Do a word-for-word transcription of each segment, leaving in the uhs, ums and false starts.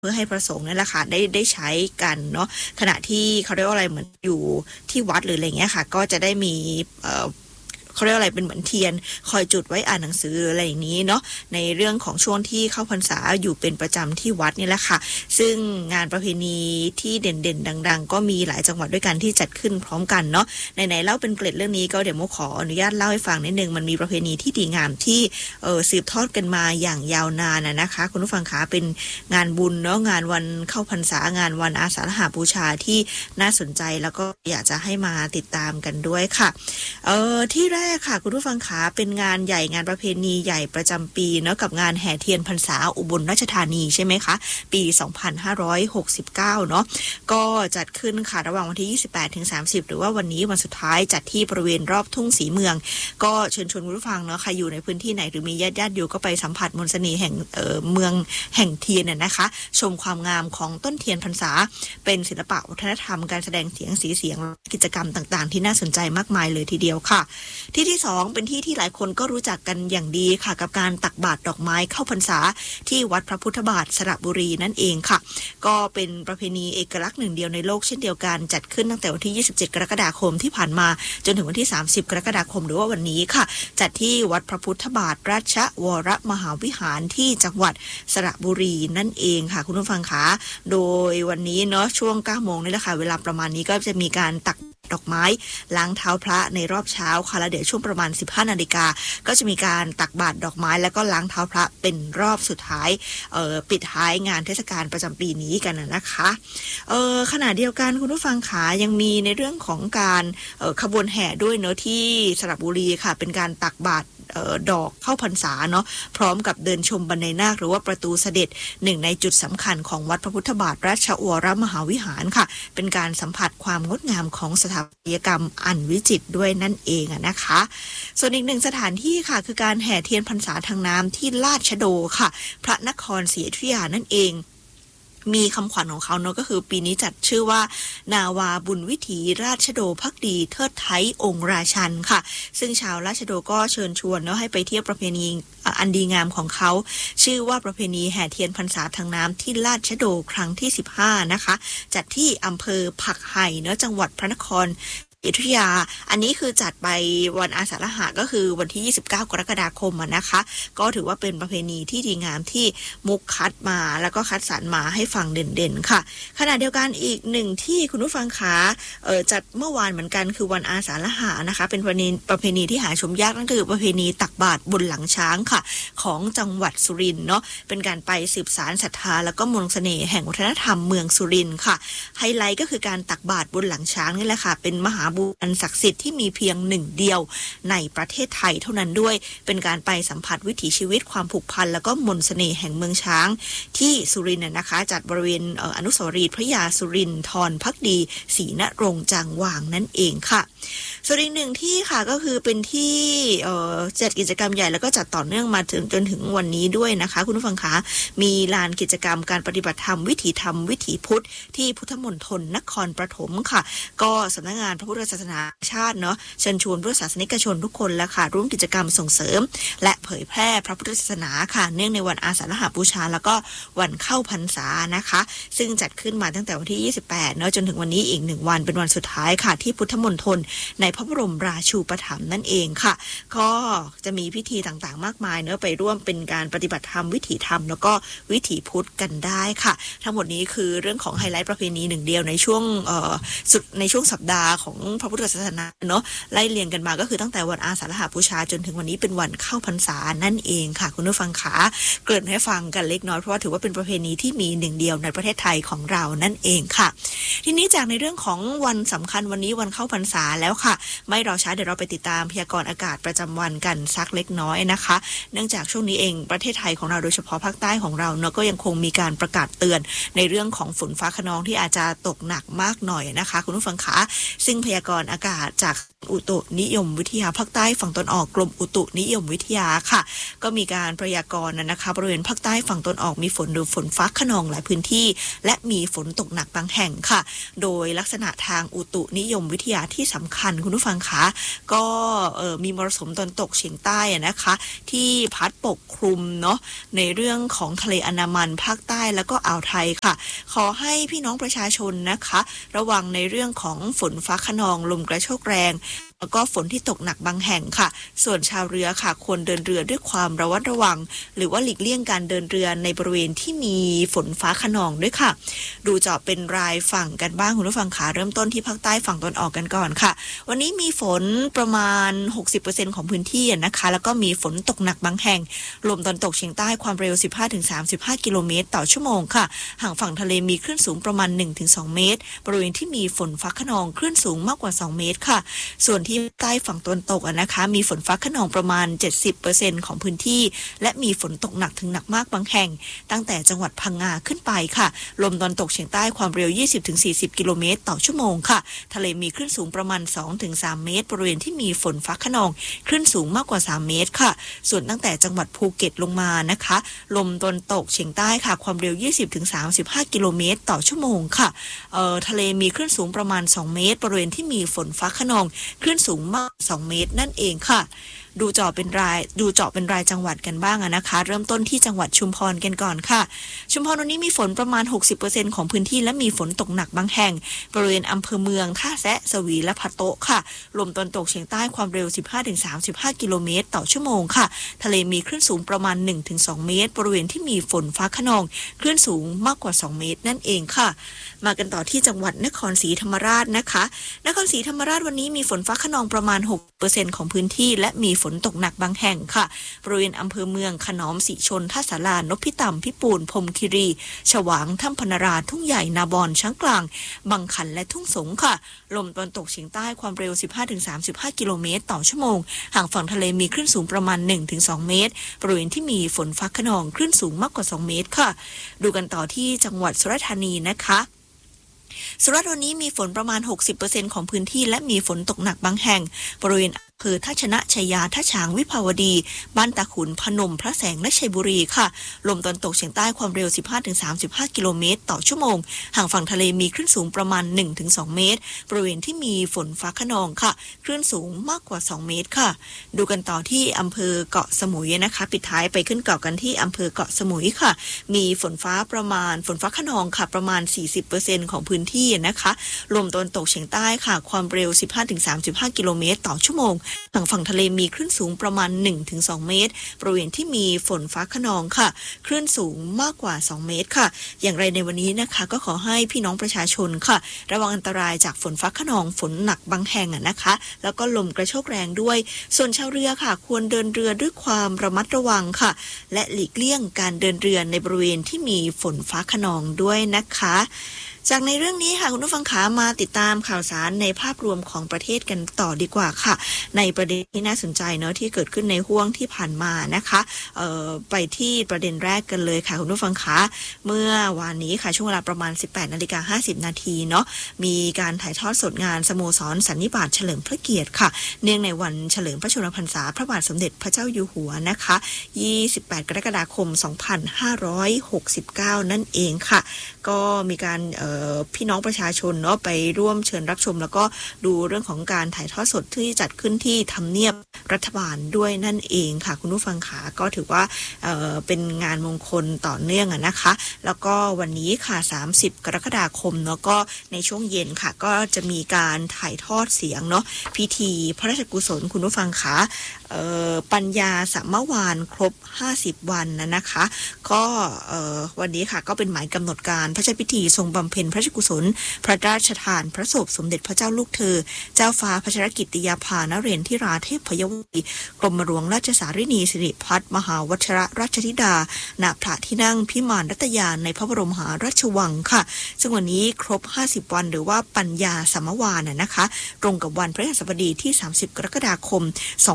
เพื่อให้พระสงฆ์นั่นแหละค่ะได้ได้ใช้กันเนาะขณะที่เขาเรียกว่าอะไรเหมือนอยู่ที่วัดหรืออะไรเงี้ยค่ะก็จะได้มีเอ่อเขาเรียกอะไรเป็นเหมือนเทียนคอยจุดไว้อ่านหนังสืออะไรอย่างนี้เนาะในเรื่องของช่วงที่เข้าพรรษาอยู่เป็นประจำที่วัดนี่แหละค่ะซึ่งงานประเพณีที่เด่นๆดังๆก็มีหลายจังหวัดด้วยกันที่จัดขึ้นพร้อมกันเนาะไหนๆเล่าเป็นเกร็ดเรื่องนี้ก็เดี๋ยวโมขออนุญาตเล่าให้ฟังนิดนึงมันมีประเพณีที่ดีงามที่เอ่อสืบทอดกันมาอย่างยาวนานน่ะนะคะคุณผู้ฟังคะเป็นงานบุญเนาะงานวันเข้าพรรษางานวันอาสาฬหบูชาที่น่าสนใจแล้วก็อยากจะให้มาติดตามกันด้วยค่ะเอ่อที่แรกค่ะคุณผู้ฟังคะเป็นงานใหญ่งานประเพณีใหญ่ประจำปีเนาะกับงานแห่เทียนพรรษาอุบลราชธานีใช่ไหมคะปีสองพันห้าร้อยหกสิบเก้าเนาะก็จัดขึ้นค่ะระหว่างวันที่ยี่สิบแปดถึงสามสิบหรือว่าวันนี้วันสุดท้ายจัดที่บริเวณรอบทุ่งศรีเมืองก็เชิญชวนคุณผู้ฟังเนาะใครอยู่ในพื้นที่ไหนหรือมีญาติญาติอยู่ก็ไปสัมผัสมนต์เสน่ห์แห่งเอ่อเมืองแห่งเทียนน่ะนะคะชมความงามของต้นเทียนพรรษาเป็นศิลปะวัฒนธรรมการแสดงเสียงสีเสียงกิจกรรมต่างๆที่น่าสนใจมากมายเลยทีเดียวค่ะที่ที่สองเป็นที่ที่หลายคนก็รู้จักกันอย่างดีค่ะกับการตักบาตรดอกไม้เข้าพรรษาที่วัดพระพุทธบาทสระบุรีนั่นเองค่ะก็เป็นประเพณีเอกลักษณ์หนึ่งเดียวในโลกเช่นเดียวกันจัดขึ้นตั้งแต่วันที่ยี่สิบเจ็ดกรกฎาคมที่ผ่านมาจนถึงวันที่สามสิบกรกฎาคมหรือว่าวันนี้ค่ะจัดที่วัดพระพุทธบาทราชวรมหาวิหารที่จังหวัดสระบุรีนั่นเองค่ะคุณผู้ฟังคะโดยวันนี้เนาะช่วงเก้าโมงนี่แหละค่ะเวลาประมาณนี้ก็จะมีการตักดอกไม้ล้างเท้าพระในรอบเช้าค่ะแล้วเดี๋ยวช่วงประมาณ สิบห้านาฬิกาก็จะมีการตักบาตรดอกไม้แล้วก็ล้างเท้าพระเป็นรอบสุดท้ายเอ่อปิดท้ายงานเทศกาลประจำปีนี้กันนะคะเอ่อขณะเดียวกันคุณผู้ฟังขายังมีในเรื่องของการเอ่อขบวนแห่ด้วยเนาะที่สระบุรีค่ะเป็นการตักบาตรเอ่อดอกเข้าพรรษาเนาะพร้อมกับเดินชมบันไดนาคหรือว่าประตูเสด็จหนึ่งในจุดสำคัญของวัดพระพุทธบาทราชวรมหาวิหารค่ะเป็นการสัมผัสความงดงามของสถาปัตยกรรมอันวิจิตรด้วยนั่นเองอะนะคะส่วนอีกหนึ่งสถานที่ค่ะคือการแห่เทียนพรรษาทางน้ำที่ลาดชโดค่ะพระนครศรีอยุธยานั่นเองมีคำขวัญของเขาเนาะก็คือปีนี้จัดชื่อว่านาวาบุญวิถีราชโดภักดีเทิดไทยองค์ราชันค่ะซึ่งชาวราชโดก็เชิญชวนเนาะให้ไปเที่ยวประเพณีอันดีงามของเขาชื่อว่าประเพณีแห่เทียนพรรษาทางน้ำที่ราชโดครั้งที่สิบห้านะคะจัดที่อำเภอผักไห่เนาะจังหวัดพระนครอยุธยาอันนี้คือจัดไปวันอาสาฬหะก็คือวันที่ยี่สิบเก้ากรกฎาคมนะคะก็ถือว่าเป็นประเพณีที่ดีงามที่มุกคัดมาแล้วก็คัดสรรมาให้ฟังเด่นๆค่ะขณะเดียวกันอีกหนึ่งที่คุณผู้ฟังคะเอ่อจัดเมื่อวานเหมือนกันคือวันอาสาฬหะนะคะเป็นประเพณีประเพณีที่หาชมยากนั่นคือประเพณีตักบาตรบนหลังช้างค่ะของจังหวัดสุรินทร์เนาะเป็นการไปสืบสานศรัทธาแล้วก็มนต์เสน่ห์แห่งวัฒนธรรมเมืองสุรินทร์ค่ะไฮไลท์ก็คือการตักบาตรบนหลังช้างนี่แหละค่ะเป็นมหาบุญอันศักดิ์สิทธิ์ที่มีเพียงหนึ่งเดียวในประเทศไทยเท่านั้นด้วยเป็นการไปสัมผัสวิถีชีวิตความผูกพันแล้วก็มนต์เสน่ห์แห่งเมืองช้างที่สุรินทร์นะคะจัดบริเวณอนุสาวรีย์พระยาสุรินทรภักดีศรีนรงค์จางวางนั่นเองค่ะส่วนอีกหนึ่งที่ค่ะก็คือเป็นที่จัดกิจกรรมใหญ่แล้วก็จัดต่อเนื่องมาถึงจนถึงวันนี้ด้วยนะคะคุณผู้ฟังคะมีลานกิจกรรมการปฏิบัติธรรมวิถีธรรมวิถีพุทธที่พุทธมณฑลนครปฐมค่ะก็สำนักงานพระพุทธศาสนาชาติเนาะเชิญชวนพุทธศาสนิกชนทุกคนและค่ะร่วมกิจกรรมส่งเสริมและเผยแพร่พระพุทธศาสนาค่ะเนื่องในวันอาสาฬหบูชาแล้วก็วันเข้าพรรษานะคะซึ่งจัดขึ้นมาตั้งแต่วันที่ยี่สิบแปดเนาะจนถึงวันนี้อีกหนึ่งวันเป็นวันสุดท้ายค่ะที่พุทธมณฑลในพระบรมราชูปถัมภ์นั่นเองค่ะก็จะมีพิธีต่างๆมากมายเนาะไปร่วมเป็นการปฏิบัติธรรมวิถีธรรมแล้วก็วิถีพุทธกันได้ค่ะทั้งหมดนี้คือเรื่องของไฮไลท์ประเพณีหนึ่งเดียวในช่วงเอ่อสุดในช่วงสัปดาห์ของพระพุทธศาสนาเนาะไล่เรียงกันมาก็คือตั้งแต่วันอาสาฬหบูชาจนถึงวันนี้เป็นวันเข้าพรรษานั่นเองค่ะคุณผู้ฟังขาเกริ่นให้ฟังกันเล็กน้อยเพราะว่าถือว่าเป็นประเพณีที่มีหนึ่งเดียวในประเทศไทยของเรานั่นเองค่ะทีนี้จากในเรื่องของวันสำคัญวันนี้วันเข้าพรรษาแล้วค่ะไม่รอช้าเดี๋ยวเราไปติดตามพยากรณ์อากาศประจำวันกันสักเล็กน้อยนะคะเนื่องจากช่วงนี้เองประเทศไทยของเราโดยเฉพาะภาคใต้ของเราเนาะก็ยังคงมีการประกาศเตือนในเรื่องของฝนฟ้าคะนองที่อาจจะตกหนักมากหน่อยนะคะคุณผู้ฟังขาซึ่งพยากรณ์อากาศจากอุตุนิยมวิทยาภาคใต้ฝั่งตะวันออกกรมอุตุนิยมวิทยาค่ะก็มีการพยากรณ์นะคะบริเวณภาคใต้ฝั่งตะวันออกมีฝนหรือฝนฟ้าคะนองหลายพื้นที่และมีฝนตกหนักบางแห่งค่ะโดยลักษณะทางอุตุนิยมวิทยาที่สำคัญคุณผู้ฟังคะก็เอ่อมีมรสุมตะวันตกเฉียงใต้นะคะที่พัดปกคลุมเนาะในเรื่องของทะเลอันดามันภาคใต้แล้วก็อ่าวไทยค่ะขอให้พี่น้องประชาชนนะคะระวังในเรื่องของฝนฟ้าคะนองลมกระโชกแรงแล้วก็ฝนที่ตกหนักบางแห่งค่ะส่วนชาวเรือค่ะควรเดินเรือด้วยความระวัดระวังหรือว่าหลีกเลี่ยงการเดินเรือในบริเวณที่มีฝนฟ้าคะนองด้วยค่ะดูเจาะเป็นรายฝั่งกันบ้างคุณผู้ฟังค่ะเริ่มต้นที่ภาคใต้ฝั่งตะวันออกกันก่อนค่ะวันนี้มีฝนประมาณ หกสิบเปอร์เซ็นต์ ของพื้นที่นะคะแล้วก็มีฝนตกหนักบางแห่งลมตะวันตกเฉียงใต้ความเร็ว สิบห้าถึงสามสิบห้า กิโลเมตรต่อชั่วโมงค่ะห่างฝั่งทะเลมีคลื่นสูงประมาณ หนึ่งถึงสอง เมตรบริเวณที่มีฝนฟ้าคะนองคลื่นสูงมากกว่าสองเมตรค่ะส่วนที่ใต้ฝั่งตะวันตกนะคะมีฝนฟ้าคะนองประมาณ เจ็ดสิบเปอร์เซ็นต์ ของพื้นที่และมีฝนตกหนักถึงหนักมากบางแห่งตั้งแต่จังหวัดพังงาขึ้นไปค่ะลมตะวันตกเฉียงใต้ความเร็ว ยี่สิบถึงสี่สิบ กิโลเมตรต่อชั่วโมงค่ะทะเลมีคลื่นสูงประมาณ สองถึงสาม เมตรบริเวณที่มีฝนฟ้าคะนองคลื่นสูงมากกว่าสามเมตรค่ะส่วนตั้งแต่จังหวัดภูเก็ตลงมานะคะลมตะวันตกเฉียงใต้ค่ะความเร็ว ยี่สิบถึงสามสิบห้า กิโลเมตรต่อชั่วโมงค่ะเอ่อทะเลมีคลื่นสูงประมาณสองเมตรบริเวณที่มีฝนฟ้าคะนองคลื่นสูงมากสองเมตรนั่นเองค่ะดูเจาะเป็นรายดูเจาะเป็นรายจังหวัดกันบ้างนะคะเริ่มต้นที่จังหวัดชุมพรกันก่อนค่ะชุมพรวันนี้มีฝนประมาณ หกสิบเปอร์เซ็นต์ ของพื้นที่และมีฝนตกหนักบางแห่งบริเวณอำเภอเมืองท่าแซะสวีและพะโต๊ะค่ะลมตะวันตกเฉียงใต้ความเร็ว สิบห้าถึงสามสิบห้า กิโลเมตรต่อชั่วโมงค่ะทะเลมีคลื่นสูงประมาณ หนึ่งถึงสอง เมตรบริเวณที่มีฝนฟ้าคะนองคลื่นสูงมากกว่าสองเมตรนั่นเองค่ะมากันต่อที่จังหวัดนครศรีธรรมราชนะคะนครศรีธรรมราชวันนี้มีฝนฟ้าคะนองประมาณ หกเปอร์เซ็นต์ ของพื้นที่และมีฝนตกหนักบางแห่งค่ะบริเวณอำเภอเมืองขนอมสิชนท่าสารานพิตำพิปูนพรมคีรีฉวางถ้ำพนาราทุ่งใหญ่นาบอนช้างกลางบางขันและทุ่งสงค่ะลมตะวันตกเฉียงใต้ความเร็ว สิบห้าถึงสามสิบห้า กิโลเมตรต่อชั่วโมงห่างฝั่งทะเลมีคลื่นสูงประมาณ หนึ่งถึงสอง เมตรบริเวณที่มีฝนฟ้าคะนองคลื่นสูงมากกว่าสองเมตรค่ะดูกันต่อที่จังหวัดสุราษฎร์ธานีนะคะสุราษฎร์วันนี้มีฝนประมาณ หกสิบเปอร์เซ็นต์ ของพื้นที่และมีฝนตกหนักบางแห่งบริเวณอำเภอท่าชนะชัยยาท่าฉางวิภาวดีบ้านตาขุนพนมพระแสงและชัยบุรีค่ะลมตะวันตกเฉียงใต้ความเร็ว สิบห้าถึงสามสิบห้า กิโลเมตรต่อชั่วโมงห่างฝั่งทะเลมีคลื่นสูงประมาณ หนึ่งถึงสอง เมตรบริเวณที่มีฝนฟ้าคะนองค่ะคลื่นสูงมากกว่าสองเมตรค่ะดูกันต่อที่อำเภอเกาะสมุยนะคะปิดท้ายไปขึ้นเกาะกันที่อำเภอเกาะสมุยค่ะมีฝนฟ้าประมาณฝนฟ้าคะนองค่ะประมาณ สี่สิบเปอร์เซ็นต์ ของพื้นที่นะคะลมตะวันตกเฉียงใต้ค่ะความเร็ว สิบห้าถึงสามสิบห้า กิโลเมตรต่อชั่วโมงฝั่งฝั่งทะเลมีคลื่นสูงประมาณ หนึ่งถึงสอง เมตรบริเวณที่มีฝนฟ้าคะนองค่ะคลื่นสูงมากกว่าสองเมตรค่ะอย่างไรในวันนี้นะคะก็ขอให้พี่น้องประชาชนค่ะระวังอันตรายจากฝนฟ้าคะนองฝนหนักบางแห่งนะคะแล้วก็ลมกระโชกแรงด้วยส่วนชาวเรือค่ะควรเดินเรือด้วยความระมัดระวังค่ะและหลีกเลี่ยงการเดินเรือในบริเวณที่มีฝนฟ้าคะนองด้วยนะคะจากในเรื่องนี้ค่ะคุณผู้ฟังขามาติดตามข่าวสารในภาพรวมของประเทศกันต่อดีกว่าค่ะในประเด็นที่น่าสนใจเนาะที่เกิดขึ้นในห้วงที่ผ่านมานะคะเอ่อไปที่ประเด็นแรกกันเลยค่ะคุณผู้ฟังขาเมื่อวานนี้ค่ะช่วงเวลาประมาณ สิบแปดนาฬิกาห้าสิบ นาทีเนาะมีการถ่ายทอดสดงานสโมสรสันนิบาตเฉลิมพระเกียรติค่ะเนื่องในวันเฉลิมพระชนมพรรษาพระบาทสมเด็จพระเจ้าอยู่หัวนะคะยี่สิบแปดกรกฎาคมสองพันห้าร้อยหกสิบเก้านั่นเองค่ะก็มีการเอ่อพี่น้องประชาชนเนาะไปร่วมเชิญรับชมแล้วก็ดูเรื่องของการถ่ายทอดสดที่จัดขึ้นที่ทำเนียบรัฐบาลด้วยนั่นเองค่ะคุณผู้ฟังขาก็ถือว่าเอ่อเป็นงานมงคลต่อเนื่องอะนะคะแล้วก็วันนี้ค่ะสามสิบกรกฎาคมเนาะก็ในช่วงเย็นค่ะก็จะมีการถ่ายทอดเสียงเนาะพิธีพระราชกุศลคุณผู้ฟังขาเอ่อปัญญาสัมมวานครบห้าสิบวันนะนะคะก็เอ่อวันนี้ค่ะก็เป็นหมายกำหนดการพระราชพิธีทรงบำเพ็ญพระราชกุศลพระราชทานพระศพสมเด็จพระเจ้าลูกเธอเจ้าฟ้าพัชรกิติยาภานเรศทิราเทพยวดีกรมหลวงราชสารินีสิริพัฒมหาวชิรราชธิดาณพระที่นั่งพิมานรัตยานในพระบรมมหาราชวังค่ะซึ่งวันนี้ครบห้าสิบวันหรือว่าปัญญาสัมมวานนะคะตรงกับวันพฤหัสบดีที่สามสิบกรกฎาคมสองพันห้า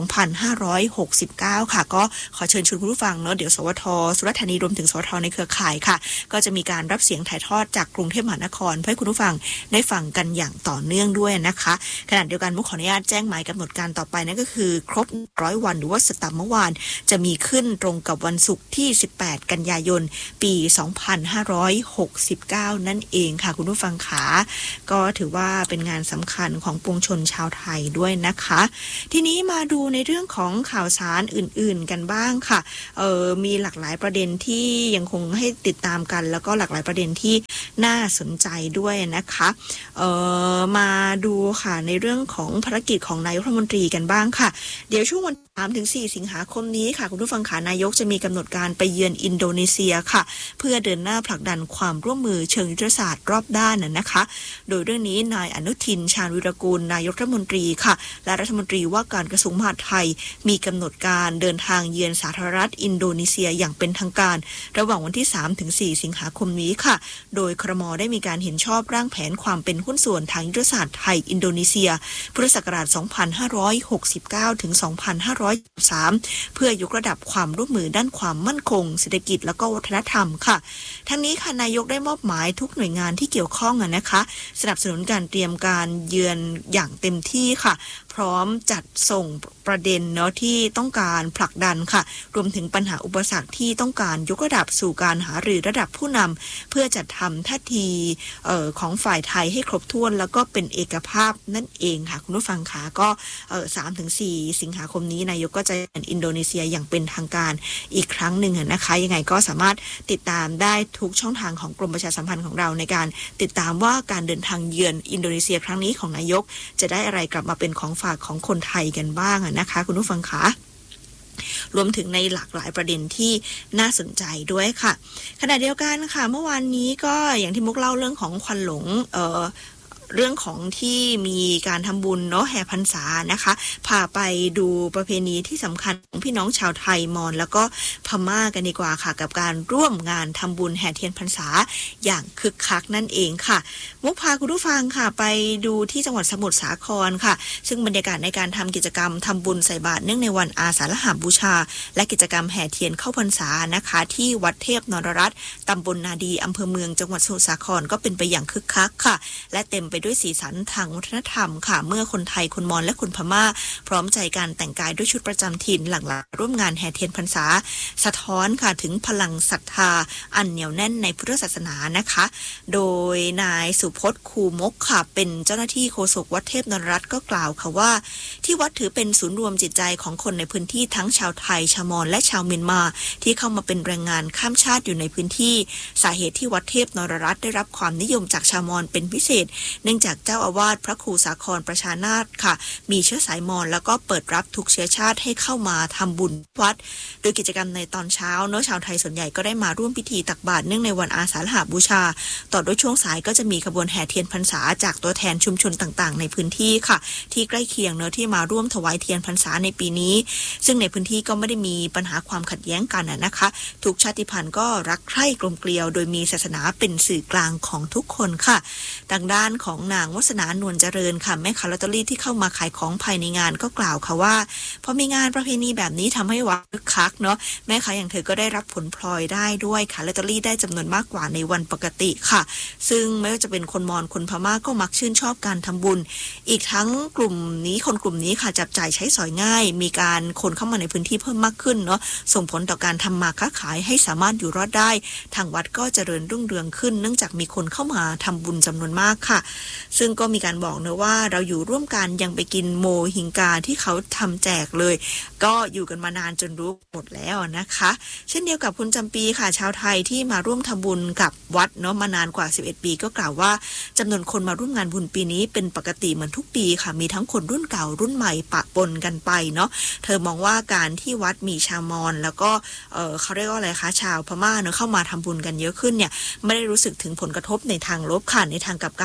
ห้าร้อยหกสิบเก้าค่ะก็ขอเชิญชวนคุณผู้ฟังเนาะเดี๋ยวสวทสุราษฎร์ธานีรวมถึงสวทในเครือข่ายค่ะก็จะมีการรับเสียงถ่ายทอดจากกรุงเทพมหานครเพื่อให้คุณผู้ฟังได้ฟังกันอย่างต่อเนื่องด้วยนะคะขณะเดียวกันมุกขออนุญาตแจ้งหมายกำหนดการต่อไปนั่นก็คือครบร้อยวันหรือว่าสตัมเมื่อวานจะมีขึ้นตรงกับวันศุกร์ที่สิบแปดกันยายนปีสองพันห้าร้อยหกสิบเก้านั่นเองค่ะคุณผู้ฟังขาก็ถือว่าเป็นงานสำคัญของปวงชนชาวไทยด้วยนะคะทีนี้มาดูในเรื่องของข่าวสารอื่นๆกันบ้างค่ะเออมีหลากหลายประเด็นที่ยังคงให้ติดตามกันแล้วก็หลากหลายประเด็นที่น่าสนใจด้วยนะคะเออมาดูค่ะในเรื่องของภารกิจของนายกรัฐมนตรีกันบ้างค่ะเดี๋ยวช่วงวันสามถึงสี่สิงหาคมนี้ค่ะคุณผู้ฟังขานายกจะมีกำหนดการไปเยือนอินโดนีเซียค่ะเพื่อเดินหน้าผลักดันความร่วมมือเชิงยุทธศาสตร์รอบด้านนะคะโดยเรื่องนี้นายอนุทินชาญวิรากูลนายกรัฐมนตรีค่ะและรัฐมนตรีว่าการกระทรวงมหาดไทยมีกำหนดการเดินทางเยือนสาธารณรัฐอินโดนีเซียอย่างเป็นทางการระหว่างวันที่ สามถึงสี่ สิงหาคมนี้ค่ะโดยครม.ได้มีการเห็นชอบร่างแผนความเป็นหุ้นส่วนทางยุทธศาสตร์ไทยอินโดนีเซียพุทธศักราช สองพันห้าร้อยหกสิบเก้า ถึง สองพันห้าร้อยสิบสาม เพื่อยกระดับความร่วมมือด้านความมั่นคงเศรษฐกิจและก็วัฒนธรรมค่ะทั้งนี้ค่ะนายกได้มอบหมายทุกหน่วยงานที่เกี่ยวข้องนะคะสนับสนุนการเตรียมการเยือนอย่างเต็มที่ค่ะพร้อมจัดส่งประเด็นเนาะที่ต้องการผลักดันค่ะรวมถึงปัญหาอุปสรรคที่ต้องการยกระดับสู่การหารือระดับผู้นำเพื่อจัดทำท่าทีเอ่อของฝ่ายไทยให้ครบถ้วนแล้วก็เป็นเอกภาพนั่นเองค่ะคุณผู้ฟังคะก็เอ่อ สามถึงสี่ สิงหาคมนี้นายกก็จะเยือนอินโดนีเซียอย่างเป็นทางการอีกครั้งหนึ่งนะคะยังไงก็สามารถติดตามได้ทุกช่องทางของกรมประชาสัมพันธ์ของเราในการติดตามว่าการเดินทางเยือนอินโดนีเซียครั้งนี้ของนายกจะได้อะไรกลับมาเป็นของฝากของคนไทยกันบ้างนะคะคุณผู้ฟังคะรวมถึงในหลากหลายประเด็นที่น่าสนใจด้วยค่ะขณะเดียวกันค่ะเมื่อวานนี้ก็อย่างที่มุกเล่าเรื่องของควันหลงเอ่อเรื่องของที่มีการทำบุญเนาะแห่พรรษานะคะพาไปดูประเพณีที่สำคัญของพี่น้องชาวไทยมอญแล้วก็พม่ากันดีกว่าค่ะกับการร่วมงานทำบุญแห่เทียนพรรษาอย่างคึกคักนั่นเองค่ะมุกพาคุณผู้ฟังค่ะไปดูที่จังหวัดสมุทรสาครค่ะซึ่งบรรยากาศในการทำกิจกรรมทำบุญใส่บาตรเนื่องในวันอาสาฬหบูชาและกิจกรรมแห่เทียนเข้าพรรษานะคะที่วัดเทพนรรัตน์ตำบลนาดีอำเภอเมืองจังหวัดสมุทรสาครก็เป็นไปอย่างคึกคักค่ะและเต็มไปด้วยสีสันทางวัฒนธรรมค่ะเมื่อคนไทยคนมอญและคนพม่าพร้อมใจการแต่งกายด้วยชุดประจำถิ่นหลั่งไหลร่วมงานแห่เทียนพรรษาสะท้อนค่ะถึงพลังศรัทธาอันเหนียวแน่นในพุทธศาสนานะคะโดยนายสุพจน์คูมกค่ะเป็นเจ้าหน้าที่โฆษกวัดเทพนรรัตน์ก็กล่าวค่ะว่าที่วัดถือเป็นศูนย์รวมจิตใจของคนในพื้นที่ทั้งชาวไทยชาวมอญและชาวเมียนมาที่เข้ามาเป็นแรงงานข้ามชาติอยู่ในพื้นที่สาเหตุที่วัดเทพนรรัตน์ได้รับความนิยมจากชาวมอญเป็นพิเศษเนื่องจากเจ้าอาวาสพระครูสาครประชานาถค่ะมีเชื้อสายมอญแล้วก็เปิดรับทุกเชื้อชาติให้เข้ามาทำบุญวัดโดยกิจกรรมในตอนเช้าเนาะชาวไทยส่วนใหญ่ก็ได้มาร่วมพิธีตักบาตรเนื่องในวันอาสาฬหบูชาต่อด้วยช่วงสายก็จะมีขบวนแห่เทียนพรรษาจากตัวแทนชุมชนต่างๆในพื้นที่ค่ะที่ใกล้เคียงเนาะที่มาร่วมถวายเทียนพรรษาในปีนี้ซึ่งในพื้นที่ก็ไม่ได้มีปัญหาความขัดแย้งกันนะคะทุกชาติพันธุ์ก็รักใคร่กลมเกลียวโดยมีศาสนาเป็นสื่อกลางของทุกคนค่ะทางด้านของนางวสนานวลเจริญค่ะแม่ค้าลอตเตอรี่ที่เข้ามาขายของภายในงานก็กล่าวค่ะว่าพอมีงานประเพณีแบบนี้ทำให้วัดคึกคักเนาะแม่ค้าอย่างเธอก็ได้รับผลพลอยได้ด้วยขายลอตเตอรี่ได้จำนวนมากกว่าในวันปกติค่ะซึ่งไม่ว่าจะเป็นคนมอญคนพม่าก็มักชื่นชอบการทำบุญอีกทั้งกลุ่มนี้คนกลุ่มนี้ค่ะจับจ่ายใช้สอยง่ายมีการคนเข้ามาในพื้นที่เพิ่มมากขึ้นเนาะส่งผลต่อการทำมาค้าขายให้สามารถอยู่รอดได้ทางวัดก็เจริญรุ่งเรืองขึ้นเนื่องจากมีคนเข้ามาทำบุญจำนวนมากค่ะซึ่งก็มีการบอกเนะว่าเราอยู่ร่วมกันยังไปกินโมหิงกาที่เขาทำแจกเลยก็อยู่กันมานานจนรู้หมดแล้วนะคะเช่นเดียวกับคุณจำปีค่ะชาวไทยที่มาร่วมทำบุญกับวัดเนาะมานานกว่าสิบเอ็ดปีก็กล่าวว่าจำนวนคนมาร่วมงานบุญปีนี้เป็นปกติเหมือนทุกปีค่ะมีทั้งคนรุ่นเก่ารุ่นใหม่ปะปนกันไปเนาะเธอมองว่าการที่วัดมีชาวมอญแล้วก็เออเขาเรียกว่าอะไรคะชาวพม่าเนาะเข้ามาทำบุญกันเยอะขึ้นเนี่ยไม่ได้รู้สึกถึงผลกระทบในทางลบค่ะในทางกับการกลับ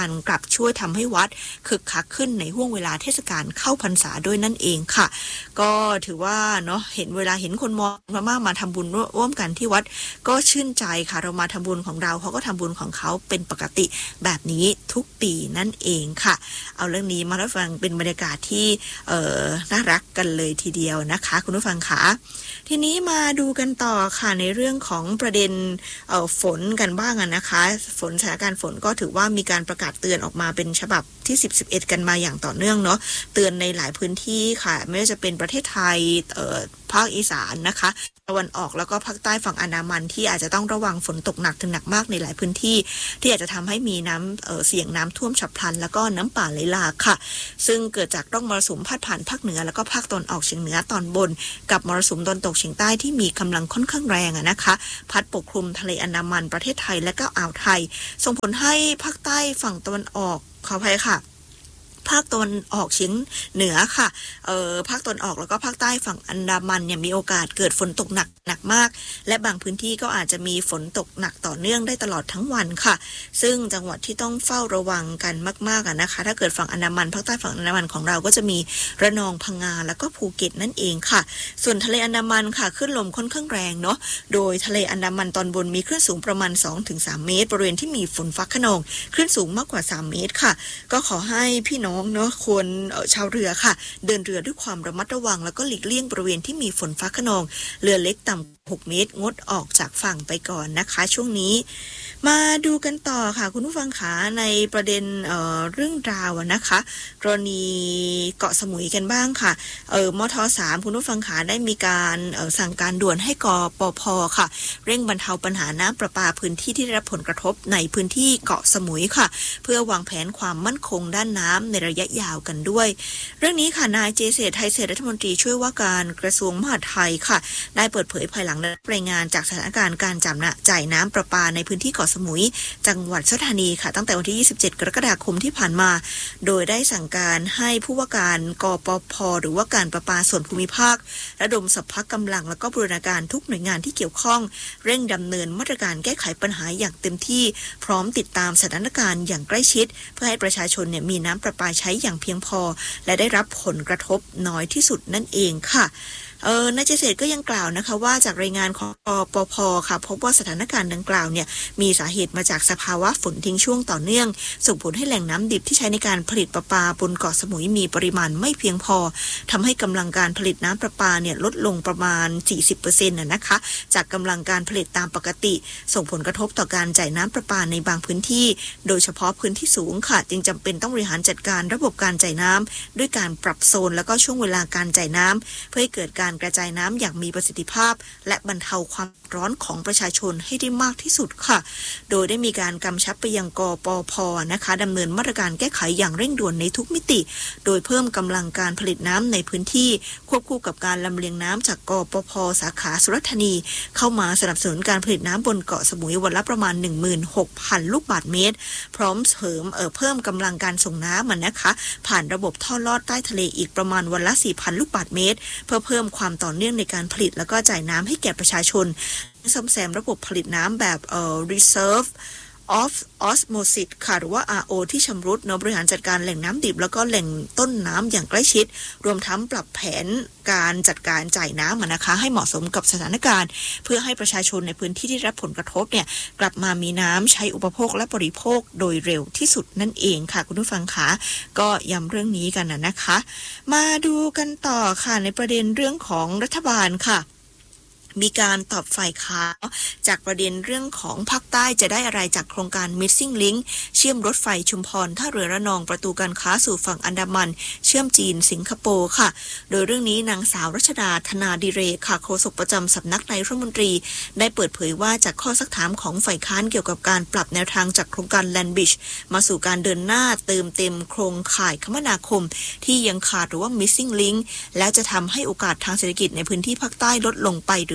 ช่วยทำให้วัดคึกคักขึ้นในห่วงเวลาเทศกาลเข้าพรรษาด้วยนั่นเองค่ะก็ถือว่าเนาะเห็นเวลาเห็นคนมองมามากมาทำบุญร่วมกันที่วัดก็ชื่นใจค่ะเรามาทำบุญของเราเขาก็ทำบุญของเขาเป็นปกติแบบนี้ทุกปีนั่นเองค่ะเอาเรื่องนี้มาเล่าฟังเป็นบรรยากาศที่เอ่อน่ารักกันเลยทีเดียวนะคะคุณผู้ฟังค่ะทีนี้มาดูกันต่อค่ะในเรื่องของประเด็นเอ่อฝนกันบ้างนะคะฝนสถานการณ์ฝนก็ถือว่ามีการประกาศเตือนออกมาเป็นฉบับที่สิบ สิบเอ็ดกันมาอย่างต่อเนื่องเนาะเตือนในหลายพื้นที่ค่ะไม่ว่าจะเป็นประเทศไทยเอ่อภาคอีสานนะคะตะวันออกแล้วก็ภาคใต้ฝั่งอันดามันที่อาจจะต้องระวังฝนตกหนักถึงหนักมากในหลายพื้นที่ที่อาจจะทำให้มีน้ำเอ่อเสี่ยงน้ำท่วมฉับพลันแล้วก็น้ำป่าไหลหลากค่ะซึ่งเกิดจากร่องมรสุมพาดผ่านภาคเหนือแล้วก็ภาคตะวันออกเฉียงเหนือตอนบนกับมรสุมตะวันตกเฉียงใต้ที่มีกำลังค่อนข้างแรงอะนะคะพัดปกคลุมทะเลอันดามันประเทศไทยและก็อ่าวไทยส่งผลให้ภาคใต้ฝั่งตะวันออกขออภัยค่ะภาคตะวันออกเฉียงเหนือค่ะเอ่อภาคตะวันออกแล้วก็ภาคใต้ฝั่งอันดามันเนี่ยมีโอกาสเกิดฝนตกหนักหนักมากและบางพื้นที่ก็อาจจะมีฝนตกหนักต่อเนื่องได้ตลอดทั้งวันค่ะซึ่งจังหวัดที่ต้องเฝ้าระวังกันมากๆอ่ะนะคะถ้าเกิดฝั่งอันดามันภาคใต้ฝั่งอันดามันของเราก็จะมีระนองพังงาแล้วก็ภูเก็ตนั่นเองค่ะส่วนทะเลอันดามันค่ะคลื่นลมค่อนข้างแรงเนาะโดยทะเลอันดามันตอนบนมีคลื่นสูงประมาณ สองถึงสาม เมตรบริเวณที่มีฝนฟ้าคะนองคลื่นสูงมากกว่าสามเมตรค่ะก็ขอให้พี่น้องเนาะควรชาวเรือค่ะเดินเรือด้วยความระมัดระวังแล้วก็หลีกเลี่ยงบริเวณที่มีฝนฟ้าคะนองเรือเล็กต่ำหกเมตรงดออกจากฝั่งไปก่อนนะคะช่วงนี้มาดูกันต่อค่ะคุณผู้ฟังคะในประเด็น เอ่อ เรื่องราวนะคะกรณีเกาะสมุยกันบ้างค่ะเอ่อมทสามคุณผู้ฟังคะได้มีการเอ่อสั่งการด่วนให้กปภค่ะเร่งบรรเทาปัญหาน้ำประปาพื้นที่ที่ได้รับผลกระทบในพื้นที่เกาะสมุยค่ะเพื่อวางแผนความมั่นคงด้านน้ำในระยะยาวกันด้วยเรื่องนี้ค่ะนายเจเศรษฐ์ไทยเศรษฐ์รัฐมนตรีช่วยว่าการกระทรวงมหาดไทยค่ะได้เปิดเผยภายหลังรายงานจากสถานการณ์การจ่ำจ่ายน้ำประปาในพื้นที่เกาะสมุยจังหวัดสุราษฎร์ธานีค่ะตั้งแต่วันที่ยี่สิบเจ็ดกรกฎาคมที่ผ่านมาโดยได้สั่งการให้ผู้ว่าการกปภหรือว่าการประปาส่วนภูมิภาคระดมสรรพกำลังและก็บูรณาการทุกหน่วยงานที่เกี่ยวข้องเร่งดำเนินมาตรการแก้ไขปัญหาอย่างเต็มที่พร้อมติดตามสถานการณ์อย่างใกล้ชิดเพื่อให้ประชาชนเนี่ยมีน้ำประปาใช้อย่างเพียงพอและได้รับผลกระทบน้อยที่สุดนั่นเองค่ะเออนายเจษฎก็ยังกล่าวนะคะว่าจากรายงานของกปภค่ะพบว่าสถานการณ์ดังกล่าวเนี่ยมีสาเหตุมาจากสภาวะฝนทิ้งช่วงต่อเนื่องส่งผลให้แหล่งน้ำดิบที่ใช้ในการผลิตประปาบนเกาะสมุยมีปริมาณไม่เพียงพอทำให้กำลังการผลิตน้ำประปาเนี่ยลดลงประมาณ สี่สิบเปอร์เซ็นต์ น่ะนะคะจากกำลังการผลิตตามปกติส่งผลกระทบต่อการจ่ายน้ำประปาในบางพื้นที่โดยเฉพาะพื้นที่สูงค่ะจึงจำเป็นต้องบริหารจัดการระบบการจ่ายน้ำด้วยการปรับโซนแล้วก็ช่วงเวลาการจ่ายน้ำเพื่อให้เกิดการกระจายน้ำอย่างมีประสิทธิภาพและบรรเทาความร้อนของประชาชนให้ได้มากที่สุดค่ะโดยได้มีการกำชับไปยังกปภนะคะดำเนินมาตรการแก้ไขอย่างเร่งด่วนในทุกมิติโดยเพิ่มกำลังการผลิตน้ำในพื้นที่ควบคู่กับการลำเลียงน้ำจากกปภสาขาสุราษฎร์ธานีเข้ามาสนับสนุนการผลิตน้ำบนเกาะสมุยวันละประมาณ หนึ่งหมื่นหกพัน ลูกบาศก์เมตรพร้อมเสริมเอ่อเพิ่มกำลังการส่งน้ำมันนะคะผ่านระบบท่อลอดใต้ทะเลอีกประมาณวันละ สี่พัน ลูกบาศก์เมตรเพื่อเพิ่มความต่อเนื่องในการผลิตแล้วก็จ่ายน้ำให้แก่ประชาชนซ่อมแซมระบบผลิตน้ำแบบเอ่อ reserve of osmosis ค่ะหรือว่า อาร์ โอ ที่ชำรุดเนาะบริหารจัดการแหล่งน้ำดิบแล้วก็แหล่งต้นน้ำอย่างใกล้ชิดรวมทั้งปรับแผนการจัดการจ่ายน้ำนะคะให้เหมาะสมกับสถานการณ์เพื่อให้ประชาชนในพื้นที่ที่รับผลกระทบเนี่ยกลับมามีน้ำใช้อุปโภคและบริโภคโดยเร็วที่สุดนั่นเองค่ะคุณผู้ฟังคะก็ย้ำเรื่องนี้กันนะนะคะมาดูกันต่อค่ะในประเด็นเรื่องของรัฐบาลค่ะมีการตอบฝ่ายค้านจากประเด็นเรื่องของภาคใต้จะได้อะไรจากโครงการ Missing Link เชื่อมรถไฟชุมพรท่าเรือระนองประตูการค้าสู่ฝั่งอันดามันเชื่อมจีนสิงคโปร์ค่ะโดยเรื่องนี้นางสาวรัชดาธนาดิเรกค่ะโฆษกประจำสำนักนายกรัฐมนตรีได้เปิดเผยว่าจากข้อซักถามของฝ่ายค้านเกี่ยวกับการปรับแนวทางจากโครงการ Land Bridge มาสู่การเดินหน้าเติมเต็มโครงข่ายคมนาคมที่ยังขาดหรือว่า Missing Link แล้วจะทำให้โอกาสทางเศรษฐกิจในพื้นที่ภาคใต้ลดลงไปหรือ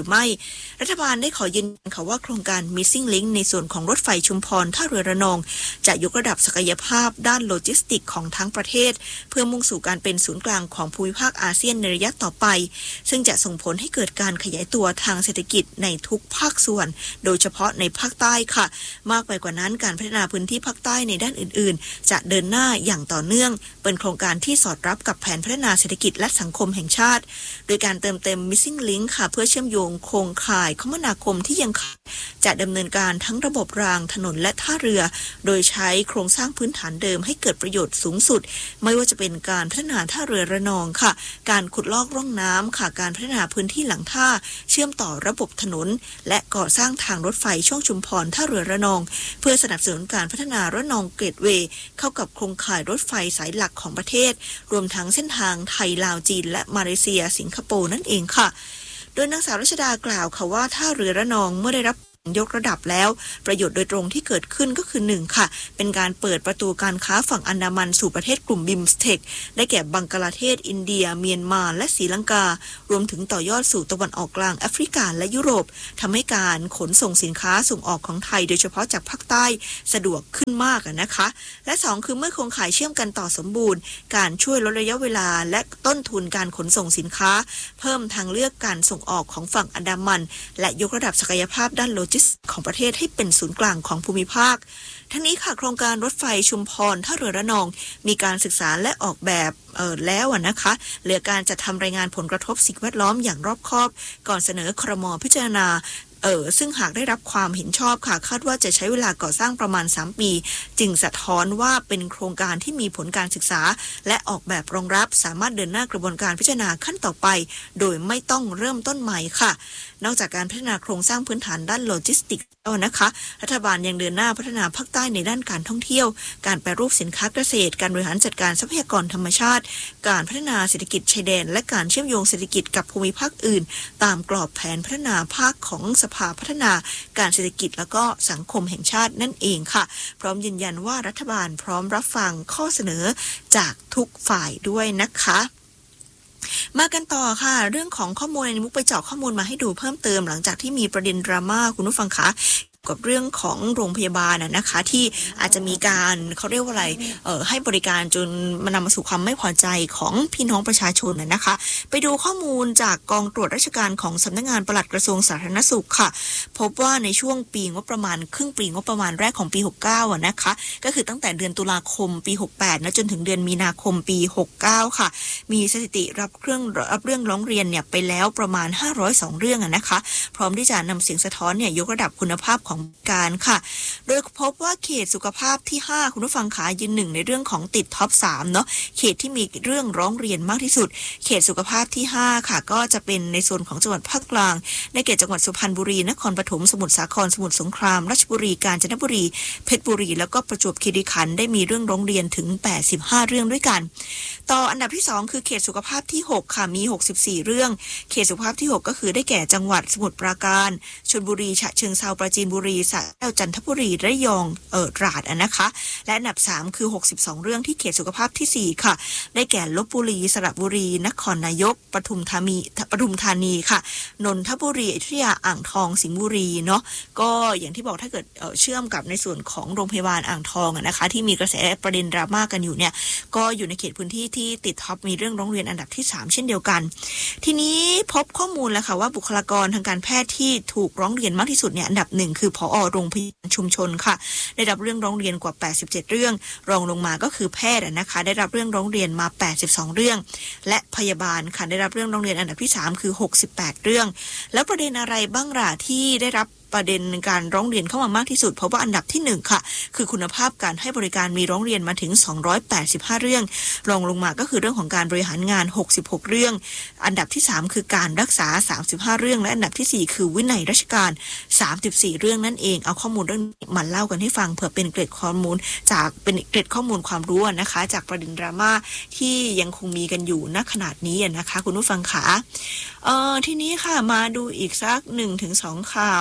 รือไม่รัฐบาลได้ขอยืนยันค่ะว่าโครงการ Missing Link ในส่วนของรถไฟชุมพรท่าเรือระนองจะยกระดับศักยภาพด้านโลจิสติกของทั้งประเทศเพื่อมุ่งสู่การเป็นศูนย์กลางของภูมิภาคอาเซียนในระยะต่อไปซึ่งจะส่งผลให้เกิดการขยายตัวทางเศรษฐกิจในทุกภาคส่วนโดยเฉพาะในภาคใต้ค่ะมากไปกว่านั้นการพัฒนาพื้นที่ภาคใต้ในด้านอื่นๆจะเดินหน้าอย่างต่อเนื่องเป็นโครงการที่สอดรับกับแผนพัฒนาเศรษฐกิจและสังคมแห่งชาติโดยการเติมเต็ม Missing Link ค่ะเพื่อเชื่อมโยงโครงข่ายคมนาคมที่ยังขาดจะดำเนินการทั้งระบบรางถนนและท่าเรือโดยใช้โครงสร้างพื้นฐานเดิมให้เกิดประโยชน์สูงสุดไม่ว่าจะเป็นการพัฒนาท่าเรือระนองค่ะการขุดลอกร่องน้ำค่ะการพัฒนาพื้นที่หลังท่าเชื่อมต่อระบบถนนและก่อสร้างทางรถไฟช่วงชุมพรท่าเรือระนองเพื่อสนับสนุนการพัฒนาระนองเกตเวย์เข้ากับโครงข่ายรถไฟสายหลักของประเทศรวมทั้งเส้นทางไทยลาวจีนและมาเลเซียสิงคโปร์นั่นเองค่ะโดยนางสาวรัชดากล่าวค่ะว่าท่าเรือระนองเมื่อได้รับยกระดับแล้วประโยชน์โดยตรงที่เกิดขึ้นก็คือหนึ่งค่ะเป็นการเปิดประตูการค้าฝั่งอันดามันสู่ประเทศกลุ่มบิมสเทคได้แก่บังกลาเทศอินเดียเมียนมาและศรีลังการวมถึงต่อยอดสู่ตะวันออกกลางแอฟริกาและยุโรปทำให้การขนส่งสินค้าส่งออกของไทยโดยเฉพาะจากภาคใต้สะดวกขึ้นมากนะคะและสองคือเมื่อโครงข่ายเชื่อมกันต่อสมบูรณ์การช่วยลดระยะเวลาและต้นทุนการขนส่งสินค้าเพิ่มทางเลือกการส่งออกของฝั่งอันดามันและยกระดับศักยภาพด้านโลจิสติกส์ของประเทศให้เป็นศูนย์กลางของภูมิภาคทั้งนี้ค่ะโครงการรถไฟชุมพรท่าเรือระนองมีการศึกษาและออกแบบเออแล้วนะคะเหลือการจัดทำรายงานผลกระทบสิ่งแวดล้อมอย่างรอบคอบก่อนเสนอครม.พิจารณาเออซึ่งหากได้รับความเห็นชอบค่ะคาดว่าจะใช้เวลาก่อสร้างประมาณสามปีจึงสะท้อนว่าเป็นโครงการที่มีผลการศึกษาและออกแบบรองรับสามารถเดินหน้ากระบวนการพิจารณาขั้นต่อไปโดยไม่ต้องเริ่มต้นใหม่ค่ะนอกจากการพัฒนาโครงสร้างพื้นฐานด้านโลจิสติกส์แล้วนะคะรัฐบาลยังเดินหน้าพัฒนาภาคใต้ในด้านการท่องเที่ยวการแปรรูปสินค้าเกษตรการบริหารจัดการทรัพยากรธรรมชาติการพัฒนาเศรษฐกิจชายแดนและการเชื่อมโยงเศรษฐกิจกับภูมิภาคอื่นตามกรอบแผนพัฒนาภาคของสภาพัฒนาการเศรษฐกิจและก็สังคมแห่งชาตินั่นเองค่ะพร้อมยืนยันว่ารัฐบาลพร้อมรับฟังข้อเสนอจากทุกฝ่ายด้วยนะคะมากันต่อค่ะเรื่องของข้อมูลในมุกไปเจาะข้อมูลมาให้ดูเพิ่มเติมหลังจากที่มีประเด็นดราม่าคุณผู้ฟังคะกับเรื่องของโรงพยาบาลนะคะที่อาจจะมีการเขาเรียกว่าอะไรเอ่อให้บริการจนมันนำมาสู่ความไม่พอใจของพี่น้องประชาชนนะคะไปดูข้อมูลจากกองตรวจราชการของสำนักงานปลัดกระทรวงสาธารณสุขค่ะพบว่าในช่วงปีงบประมาณครึ่งปีงบประมาณแรกของปีหกเก้าอ่ะนะคะก็คือตั้งแต่เดือนตุลาคมปีหกแปดนะจนถึงเดือนมีนาคมปีหกเก้าค่ะมีสถิติรับเรื่องรับเรื่องร้องเรียนเนี่ยไปแล้วประมาณห้าร้อยสองเรื่องอ่ะนะคะพร้อมที่จะนำเสียงสะท้อนเนี่ยยกระดับคุณภาพของการค่ะโดยพบว่าเขตสุขภาพที่ห้าคุณผู้ฟังขายืนหนึ่งในเรื่องของติดท็อปสามเนาะเขตที่มีเรื่องร้องเรียนมากที่สุดเขตสุขภาพที่ห้าค่ะก็จะเป็นในส่วนของจังหวัดภาคกลางในเขตจังหวัดสุพรรณบุรีนครปฐมสมุทรสาครสมุทรสงครามราชบุรีกาญจนบุรีเพชรบุรีแล้วก็ประจวบคีรีขันธ์ได้มีเรื่องร้องเรียนถึงแปดสิบห้าเรื่องด้วยกันต่ออันดับที่สองคือเขตสุขภาพที่หกค่ะมีหกสิบสี่เรื่องเขตสุขภาพที่หกก็คือได้แก่จังหวัดสมุทรปราการชลบุรีฉะเชิงเทราปราจีนบุรีสระแก้วจันทบุรีระยองเอ่อตราดอ่ะนะคะและอันดับสามคือหกสิบสองเรื่องที่เขตสุขภาพที่สี่ค่ะได้แก่ลพบุรีสระบุรีนครนายกปทุมธานีปทุมธานีค่ะนนทบุรีอยุธยาอ่างทองสิงห์บุรีเนาะก็อย่างที่บอกถ้าเกิดเอ่อเชื่อมกับในส่วนของโรงพยาบาลอ่างทองอ่ะนะคะที่มีกระแสประเด็นดราม่ากันอยู่เนี่ยก็อยู่ในเขตพื้นที่ที่ติดท็อปมีเรื่องร้องเรียนอันดับที่สามเช่นเดียวกันทีนี้พบข้อมูลแล้วค่ะว่าบุคลากรทางการแพทย์ที่ถูกร้องเรียนมากที่สุดเนี่ยอันดับหนึ่งคือผอ.โรงพยาบาลชุมชนค่ะได้รับเรื่องร้องเรียนกว่าแปดสิบเจ็ดเรื่องรองลงมาก็คือแพทย์นะคะได้รับเรื่องร้องเรียนมาแปดสิบสองเรื่องและพยาบาลค่ะได้รับเรื่องร้องเรียนอันดับที่สามคือหกสิบแปดเรื่องแล้วประเด็นอะไรบ้างล่ะที่ได้รับประเด็นการร้องเรียนเข้ามามากที่สุดเพราะว่าอันดับที่หนึ่งค่ะคือคุณภาพการให้บริการมีร้องเรียนมาถึงสองร้อยแปดสิบห้าเรื่องรองลงมาก็คือเรื่องของการบริหารงานหกสิบหกเรื่องอันดับที่สามคือการรักษาสามสิบห้าเรื่องและอันดับที่สี่คือวินัยราชการสามสิบสี่เรื่องนั่นเองเอาข้อมูลเรื่องนี้มาเล่ากันให้ฟังเผื่อเป็นเกร็ดข้อมูลจากเป็นเกร็ดข้อมูลความรู้นะคะจากประเด็นดราม่าที่ยังคงมีกันอยู่ณขนาดนี้นะคะคุณผู้ฟังขาเอ่อทีนี้ค่ะมาดูอีกสัก หนึ่งถึงสอง ข่าวอีกหนึ่ง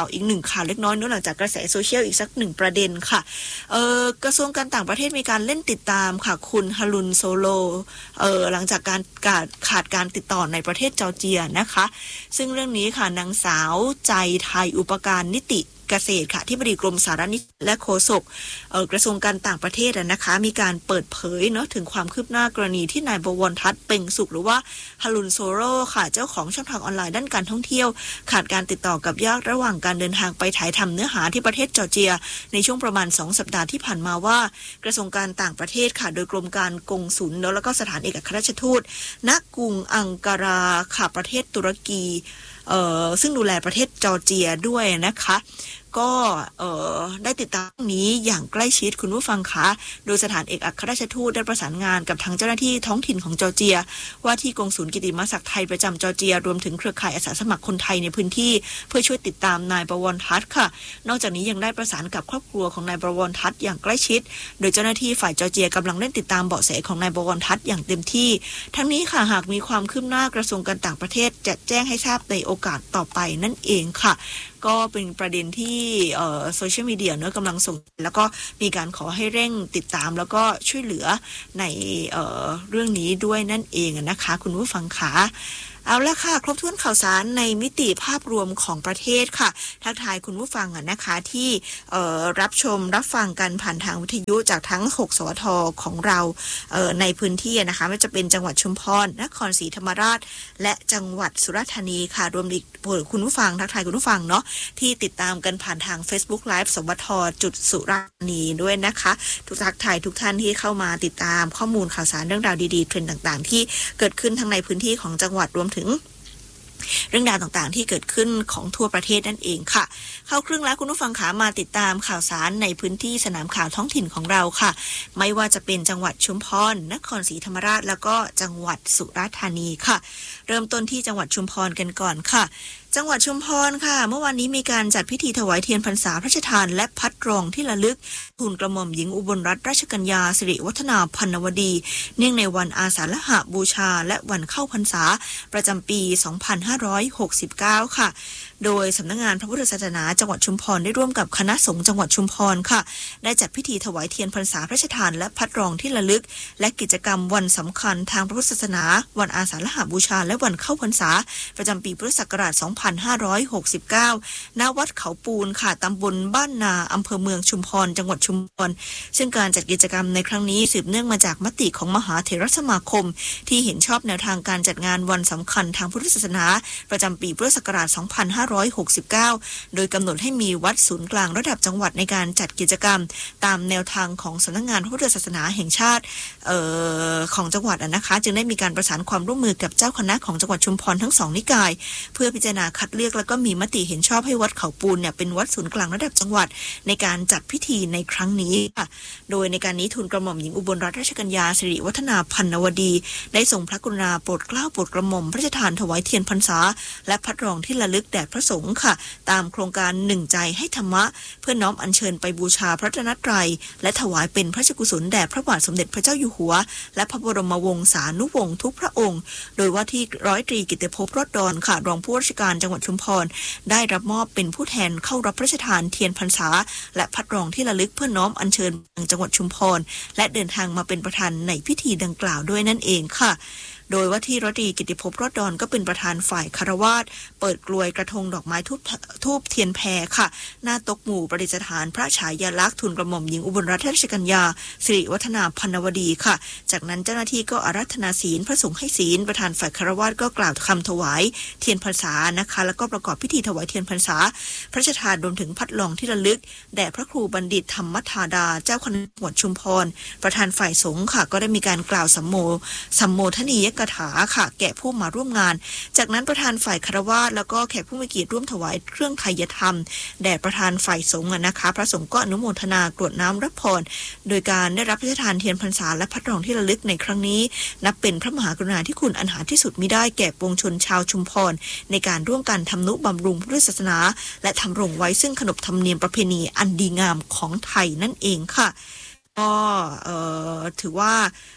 ข่าวเล็กน้อยนู้นหลังจากกระแสโซเชียลอีกสักหนึ่งประเด็นค่ะเอ่อกระทรวงการต่างประเทศมีการเล่นติดตามค่ะคุณฮารุนโซโลเอ่อหลังจากการขาดขาดการติดต่อในประเทศจอร์เจียนะคะซึ่งเรื่องนี้ค่ะนางสาวใจไทยอุปการนิติเกษตรค่ะที่บดีกรมสารนิเทศและโฆษกเอ่อกระทรวงการต่างประเทศนะคะมีการเปิดเผยเนาะถึงความคืบหน้ากรณีที่นายบวรทัศน์เป่งสุขหรือว่าฮารุนโซโรค่ะเจ้าของช่องทางออนไลน์ด้านการท่องเที่ยวขาดการติดต่อกับญาติระหว่างการเดินทางไปถ่ายทำเนื้อหาที่ประเทศจอร์เจียในช่วงประมาณสองสัปดาห์ที่ผ่านมาว่ากระทรวงการต่างประเทศค่ะโดยกรมการกงสุลแล้วก็สถานเอกอัครราชทูตณกรุงอังการาค่ะประเทศตุรกีเอ่อซึ่งดูแลประเทศจอร์เจียด้วยนะคะก็เอ่อได้ติดตามนี้อย่างใกล้ชิดคุณผู้ฟังคะโดยสถานเอกอัครราชทูตได้ประสานงานกับทางเจ้าหน้าที่ท้องถิ่นของจอร์เจียว่าที่กงสุลกิติมศักดิ์ไทยประจำจอร์เจียรวมถึงเครือข่ายอาสาสมัครคนไทยในพื้นที่เพื่อช่วยติดตามนายบวรทัศน์ค่ะนอกจากนี้ยังได้ประสานกับครอบครัวของนายบวรทัศน์อย่างใกล้ชิดโดยเจ้าหน้าที่ฝ่ายจอร์เจียกำลังเร่งติดตามเบาะแสของนายบวรทัศน์อย่างเต็มที่ทั้งนี้ค่ะหากมีความคืบหน้ากระทรวงการต่างประเทศจะแจ้งให้ทราบในโอกาสต่อไปนั่นเองค่ะก็เป็นประเด็นที่โซเชียลมีเดียเนอะกำลังส่งแล้วก็มีการขอให้เร่งติดตามแล้วก็ช่วยเหลือในเ, เรื่องนี้ด้วยนั่นเองนะคะคุณผู้ฟังคะเอาละค่ะครบถ้วนข่าวสารในมิติภาพรวมของประเทศค่ะทักทายคุณผู้ฟังอ่ะนะคะที่รับชมรับฟังกันผ่านทางวิทยุจากทั้งหกสวทของเราในพื้นที่นะคะไม่ว่าจะเป็นจังหวัดชุมพรนครศรีธรรมราชและจังหวัดสุราษฎร์ธานีค่ะรวมถึงคุณผู้ฟังทักทายคุณผู้ฟังเนาะที่ติดตามกันผ่านทาง Facebook Live สวทจุดสุราษฎร์ธานีด้วยนะคะทุกทักทายทุกท่านที่เข้ามาติดตามข้อมูลข่าวสารเรื่องราวดีๆเทรนด์ต่างๆที่เกิดขึ้นทั้งในพื้นที่ของจังหวัดรวมถึงเรื่องราวต่างๆที่เกิดขึ้นของทั่วประเทศนั่นเองค่ะเข้าครึ่งแล้วคุณผู้ฟังขามาติดตามข่าวสารในพื้นที่สนามข่าวท้องถิ่นของเราค่ะไม่ว่าจะเป็นจังหวัดชุมพรนครศรีธรรมราชแล้วก็จังหวัดสุราษฎร์ธานีค่ะเริ่มต้นที่จังหวัดชุมพรกันก่อนค่ะจังหวัดชุมพรค่ะเมื่อวานนี้มีการจัดพิธีถวายเทียนพรรษาพระราชทานและพัดรองที่ระลึกทูลกระหม่อมหญิงอุบลรัตนราชกัญญาสิริวัฒนาพันวดีเนื่องในวันอาสาฬหบูชาและวันเข้าพรรษาประจำปีสองพันห้าร้อยหกสิบเก้าค่ะโดยสำนักงานพระพุทธศาสนาจังหวัดชุมพรได้ร่วมกับคณะสงฆ์จังหวัดชุมพรค่ะได้จัดพิธีถวายเทียนพรรษาพระราชทานและพัดรองที่ระลึกและกิจกรรมวันสำคัญทางพระพุทธศาสนาวันอาสาฬหบูชาและวันเข้าพรรษาประจำปีพุทธศักราชสองพันห้าร้อยหกสิบเก้าณวัดเขาปูนค่ะตำบลบ้านนาอำเภอเมืองชุมพรจังหวัดชุมพรซึ่งการจัดกิจกรรมในครั้งนี้สืบเนื่องมาจากมติของมหาเถรสมาคมที่เห็นชอบแนวทางการจัดงานวันสำคัญทางพุทธศาสนาประจำปีพุทธศักราชสองพันห้าร้อยหกสิบเก้าโดยกำหนดให้มีวัดศูนย์กลางระดับจังหวัดในการจัดกิจกรรมตามแนวทางของสำนักงานพระพุทธศาสนาแห่งชาติเอ่อของจังหวัดนะคะจึงได้มีการประสานความร่วมมือกับเจ้าคณะของจังหวัดชุมพรทั้งสองนิกายเพื่อพิจารณาคัดเลือกแล้วก็มีมติเห็นชอบให้วัดเขาปูนเนี่ยเป็นวัดศูนย์กลางระดับจังหวัดในการจัดพิธีในครั้งนี้ค่ะโดยในการนี้ทูลกระหม่อมหญิงอุบลรัตนราชกัญญาสิริวัฒนาพันวดีได้ทรงพระกรุณาโปรดเกล้าโปรดกระหม่อมพระราชทานถวายเทียนพรรษาและพัดรองที่ระลึกแด่พระสงฆ์ค่ะตามโครงการหนึ่งใจให้ธรรมะเพื่อน้อมอัญเชิญไปบูชาพระรัตนตรัยและถวายเป็นพระราชกุศลแด่พระบาทสมเด็จพระเจ้าอยู่หัวและพระบรมวงศานุวงศ์ทุกพระองค์โดยว่าที่ร้อยตรีกิตติภพรอดดอนค่ะรองผู้ว่าราชการจังหวัดชุมพรได้รับมอบเป็นผู้แทนเข้ารับพระราชทานเทียนพรรษาและพัดรองที่ระลึกเพื่อน้อมอัญเชิญจังหวัดชุมพรและเดินทางมาเป็นประธานในพิธีดังกล่าวด้วยนั่นเองค่ะโดยว่าที่ร้อยตรีกิตติภพรอดดอนก็เป็นประธานฝ่ายคารวาสเปิดกลวยกระทงดอกไม้ทูบทูบเทียนแพรค่ะหน้าโต๊ะหมู่ประดิษฐานพระฉายาลักษณ์ทูลกระหม่อมหญิงอุบลรัตนราชกัญญาสิริวัฒนาพันวดีค่ะจากนั้นเจ้าหน้าที่ก็อาราธนาศีลพระสงฆ์ให้ศีลประธานฝ่ายคารวาสก็กล่าวคำถวายเทียนพรรษานะคะแล้วก็ประกอบพิธีถวายเทียนพรรษาพระราชทานรวมถึงพัดรองที่ระลึกแด่พระครูบัณฑิตธรรมธาดาเจ้าคณะจังหวัดชุมพรประธานฝ่ายสงฆ์ค่ะก็ได้มีการกล่าวสัมโมสัมโมทนียกถาค่ะแก่ผู้มาร่วมงานจากนั้นประธานฝ่ายคารวาสแล้วก็แขกผู้มีเกียรติร่วมถวายเครื่องไทยธรรมแด่ประธานฝ่ายสงฆ์นะคะพระสงฆ์ก็อนุโมทนากรวดน้ำรับพรโดยการได้รับพระราชทานเทียนพรรษาและพัดรองที่ระลึกในครั้งนี้นับเป็นพระมหากรุณาธิคุณอันหาที่สุดมิได้แก่ปวงชนชาวชุมพรในการร่วมกันทำนุบำรุงพุทธศาสนาและทำรงไว้ซึ่งขนบธรรมเนียมประเพณีอันดีงามของไทยนั่นเองค่ะก็ถือว่า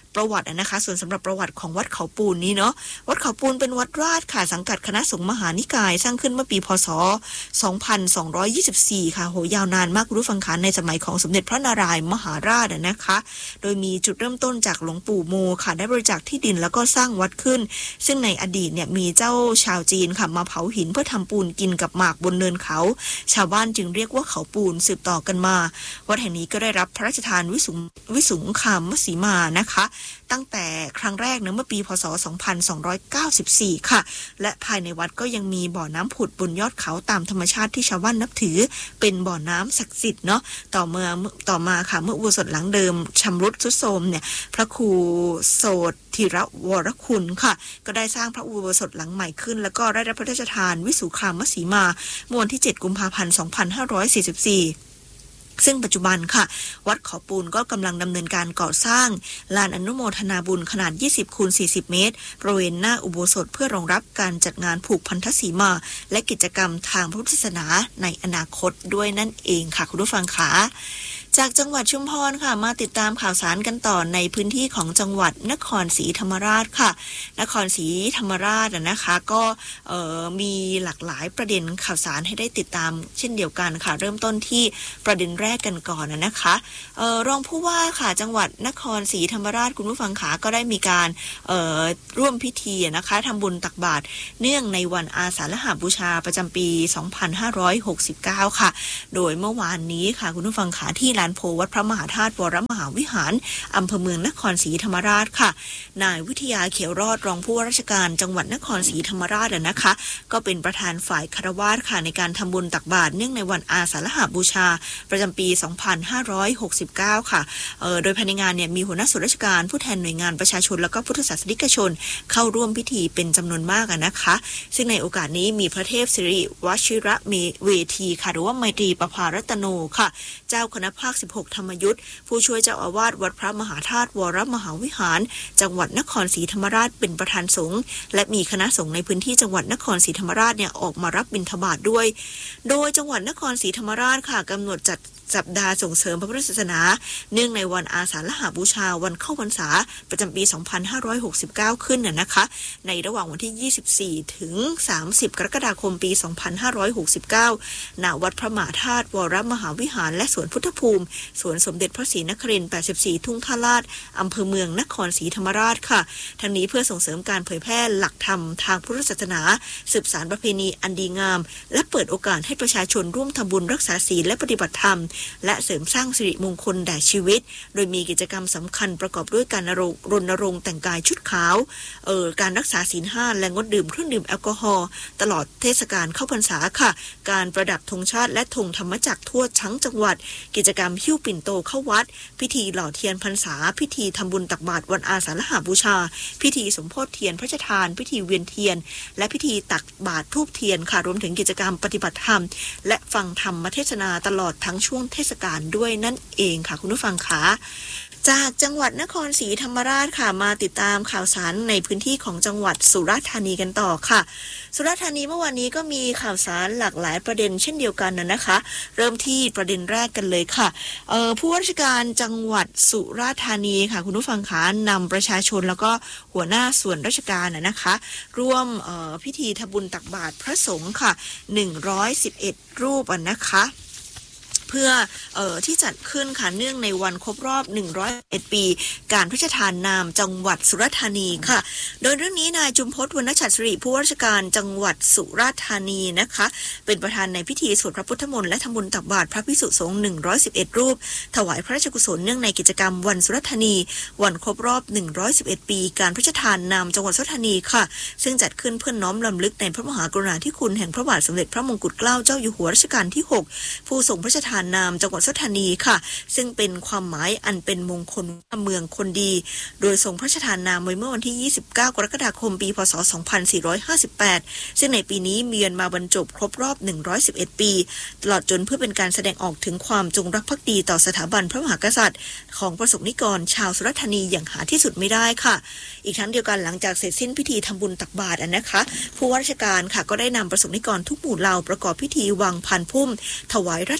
ประวัตินะคะส่วนสำหรับประวัติของวัดเขาปูนนี้เนาะวัดเขาปูนเป็นวัดราชค่ะสังกัดคณะสงฆ์มหานิกายสร้างขึ้นเมื่อปีพ.ศ. สองพันสองร้อยยี่สิบสี่ค่ะโหยาวนานมากรู้ฟังคันในสมัยของสมเด็จพระนารายณ์มหาราชนะคะโดยมีจุดเริ่มต้นจากหลวงปู่โมค่ะได้บริจาคที่ดินแล้วก็สร้างวัดขึ้นซึ่งในอดีตเนี่ยมีเจ้าชาวจีนค่ะมาเผาหินเพื่อทำปูนกินกับหมากบนเนินเขาชาวบ้านจึงเรียกว่าเขาปูนสืบต่อกันมาวัดแห่งนี้ก็ได้รับพระราชทานวิสุงวิสุงคามสีมานะคะตั้งแต่ครั้งแรกเมื่อปีพ.ศ. สองพันสองร้อยเก้าสิบสี่ค่ะและภายในวัดก็ยังมีบ่อน้ำผุดบนยอดเขาตามธรรมชาติที่ชาวบ้านนับถือเป็นบ่อน้ำศักดิ์สิทธิ์เนาะต่อเมื่อต่อมาค่ะเมื่ออุโบสถหลังเดิมชำรุดทรุดโทรมเนี่ยพระครูโสตธีรวรคุณค่ะก็ได้สร้างพระอุโบสถหลังใหม่ขึ้นแล้วก็ได้รับพระราชทานวิสุคามสีมาเมื่อวันที่เจ็ดกุมภาพันธ์สองพันห้าร้อยสี่สิบสี่ซึ่งปัจจุบันค่ะวัดเขาปูนก็กำลังดำเนินการก่อสร้างลานอนุโมทนาบุญขนาดยี่สิบคูณสี่สิบเมตรบริเวณหน้าอุโบสถเพื่อรองรับการจัดงานผูกพันธสีมาและกิจกรรมทางพระพุทธศาสนาในอนาคตด้วยนั่นเองค่ะคุณผู้ฟังค่ะจากจังหวัดชุมพรค่ะมาติดตามข่าวสารกันต่อในพื้นที่ของจังหวัดนครศรีธรรมราชค่ะนครศรีธรรมราชนะคะก็มีหลากหลายประเด็นข่าวสารให้ได้ติดตามเช่นเดียวกันค่ะเริ่มต้นที่ประเด็นแรกกันก่อนนะคะออรองผู้ว่าค่ะจังหวัดนครศรีธรรมราชคุณผู้ฟังขาก็ได้มีการร่วมพิธีนะคะทำบุญตักบาตรเนื่องในวันอาสาฬหบูชาประจำปีสองพันห้าร้อยหกสิบเก้าค่ะโดยเมื่อวานนี้ค่ะคุณผู้ฟังขาที่ลานโพวัดพระมหาธาตุวรมหาวิหารอำเภอเมืองนครศรีธรรมราชค่ะนายวิทยาเขียวรอดรองผู้ว่าราชการจังหวัดนครศรีธรรมราชนะคะก็เป็นประธานฝ่ายคฤหัสถ์ค่ะในการทำบุญตักบาตรเนื่องในวันอาสาฬหบูชาประจำปีสองพันห้าร้อยหกสิบเก้าค่ะเอ่อโดยภายในงานเนี่ยมีหัวหน้าส่วนราชการผู้แทนหน่วยงานประชาชนแล้วก็พุทธศาสนิกชนเข้าร่วมพิธีเป็นจำนวนมากนะคะซึ่งในโอกาสนี้มีพระเทพสิริวชิระเวทีค่ะหรือว่าไมตรีประภารัตโนค่ะเจ้าคณะภาคสิบหกธรรมยุทธผู้ช่วยเจ้าอาวาสวัดพระมหาธาตุวรมหาวิหารจังหวัดนครศรีธรรมราชเป็นประธานสงฆ์และมีคณะสงฆ์ในพื้นที่จังหวัดนครศรีธรรมราชเนี่ยออกมารับบิณฑบาตด้วยโดยจังหวัดนครศรีธรรมราชค่ะกำหนดจัดสัปดาห์ส่งเสริมพระพุทธศาสนาเนื่องในวันอาสาฬหบูชาวันเข้าพรรษาประจำปีสองพันห้าร้อยหกสิบเก้าขึ้นน่ะนะคะในระหว่างวันที่ยี่สิบสี่ถึงสามสิบกรกฎาคมปีสองพันห้าร้อยหกสิบเก้าณวัดพระมหาธาตุวรมหาวิหารและสวนพุทธภูมิสวนสมเด็จพระศรีนครินทร์แปดสิบสี่ทุ่งท่าลาดอำเภอเมืองนครศรีธรรมราชค่ะทั้งนี้เพื่อส่งเสริมการเผยแพร่หลักธรรมทางพุทธศาสนาสืบสานประเพณีอันดีงามและเปิดโอกาสให้ประชาชนร่วมทำบุญรักษาศีลและปฏิบัติธรรมและเสริมสร้างสิริมงคลแด่ชีวิตโดยมีกิจกรรมสำคัญประกอบด้วยการรณรงค์แต่งกายชุดขาวเอ่อการรักษาศีลห้าและงดดื่มเครื่องดื่มแอลกอฮอล์ตลอดเทศกาลเข้าพรรษาค่ะการประดับธงชาติและธงธรรมจักรทั่วทั้งจังหวัดกิจกรรมหิ้วปิ่นโตเข้าวัดพิธีหล่อเทียนพรรษาพิธีทำบุญตักบาตรวันอาสาฬหบูชาพิธีสมโภชเทียนพระราชทานพิธีเวียนเทียนและพิธีตักบาตรธูปเทียนค่ะรวมถึงกิจกรรมปฏิบัติธรรมและฟังธรรมเทศนาตลอดทั้งช่วงเทศกาลด้วยนั่นเองค่ะคุณผู้ฟังคะจากจังหวัดนครศรีธรรมราชค่ะมาติดตามข่าวสารในพื้นที่ของจังหวัดสุราษฎร์ธานีกันต่อค่ะสุราษฎร์ธานีเมื่อวานนี้ก็มีข่าวสารหลากหลายประเด็นเช่นเดียวกันนะนะคะเริ่มที่ประเด็นแรกกันเลยค่ะเอ่อผู้ว่าราชการจังหวัดสุราษฎร์ธานีค่ะคุณผู้ฟังคะนำประชาชนแล้วก็หัวหน้าส่วนราชการนะนะคะร่วมเอ่อพิธีทำบุญตักบาตรพระสงฆ์ค่ะหนึ่งร้อยสิบเอ็ดรูปอ่ะนะคะเพื่อเอ่อที่จัดขึ้นค่ะเนื่องในวันครบรอบหนึ่งร้อยเอ็ดปีการพระราชทานนามจังหวัดสุราษฎร์ธานีค่ะโดยเรื่องนี้นายจุมพจน์ วรรณฉัตรศิริผู้ว่าราชการจังหวัดสุราษฎร์ธานีนะคะเป็นประธานในพิธีสวดพระพุทธมนต์และทำบุญตักบาตรพระภิกษุสงฆ์หนึ่งร้อยสิบเอ็ดรูปถวายพระราชกุศลเนื่องในกิจกรรมวันสุราษฎร์ธานีวันครบรอบหนึ่งร้อยสิบเอ็ดปีการพระราชทานนามจังหวัดสุราษฎร์ธานีค่ะซึ่งจัดขึ้นเพื่อน้อมรำลึกในพระมหากรุณาธิคุณแห่งพระบาทสมเด็จพระมงกุฎเกล้าเจ้าอยู่หัวรัชกาลที่หกผู้ทรงพระราชทานนามจังหวัดสุราษฎร์ธานีค่ะซึ่งเป็นความหมายอันเป็นมงคลเมืองคนดีโดยทรงพระราชทานนามไว้เมื่อวันที่ยี่สิบเก้ากรกฎาคมปีพ.ศ. สองพันสี่ร้อยห้าสิบแปดซึ่งในปีนี้มีวันมาบรรจบครบรอบหนึ่งร้อยสิบเอ็ดปีตลอดจนเพื่อเป็นการแสดงออกถึงความจงรักภักดีต่อสถาบันพระมหากษัตริย์ของประสบนิกรชาวสุราษฎร์ธานีอย่างหาที่สุดไม่ได้ค่ะอีกทั้งเดียวกันหลังจากเสร็จสิ้นพิธีทำบุญตักบาตรนะคะผู้ว่าราชการค่ะก็ได้นำประสบนิกรทุกหมู่เหล่าประกอบพิธีวางพานพุ่มถวายราชกิจศั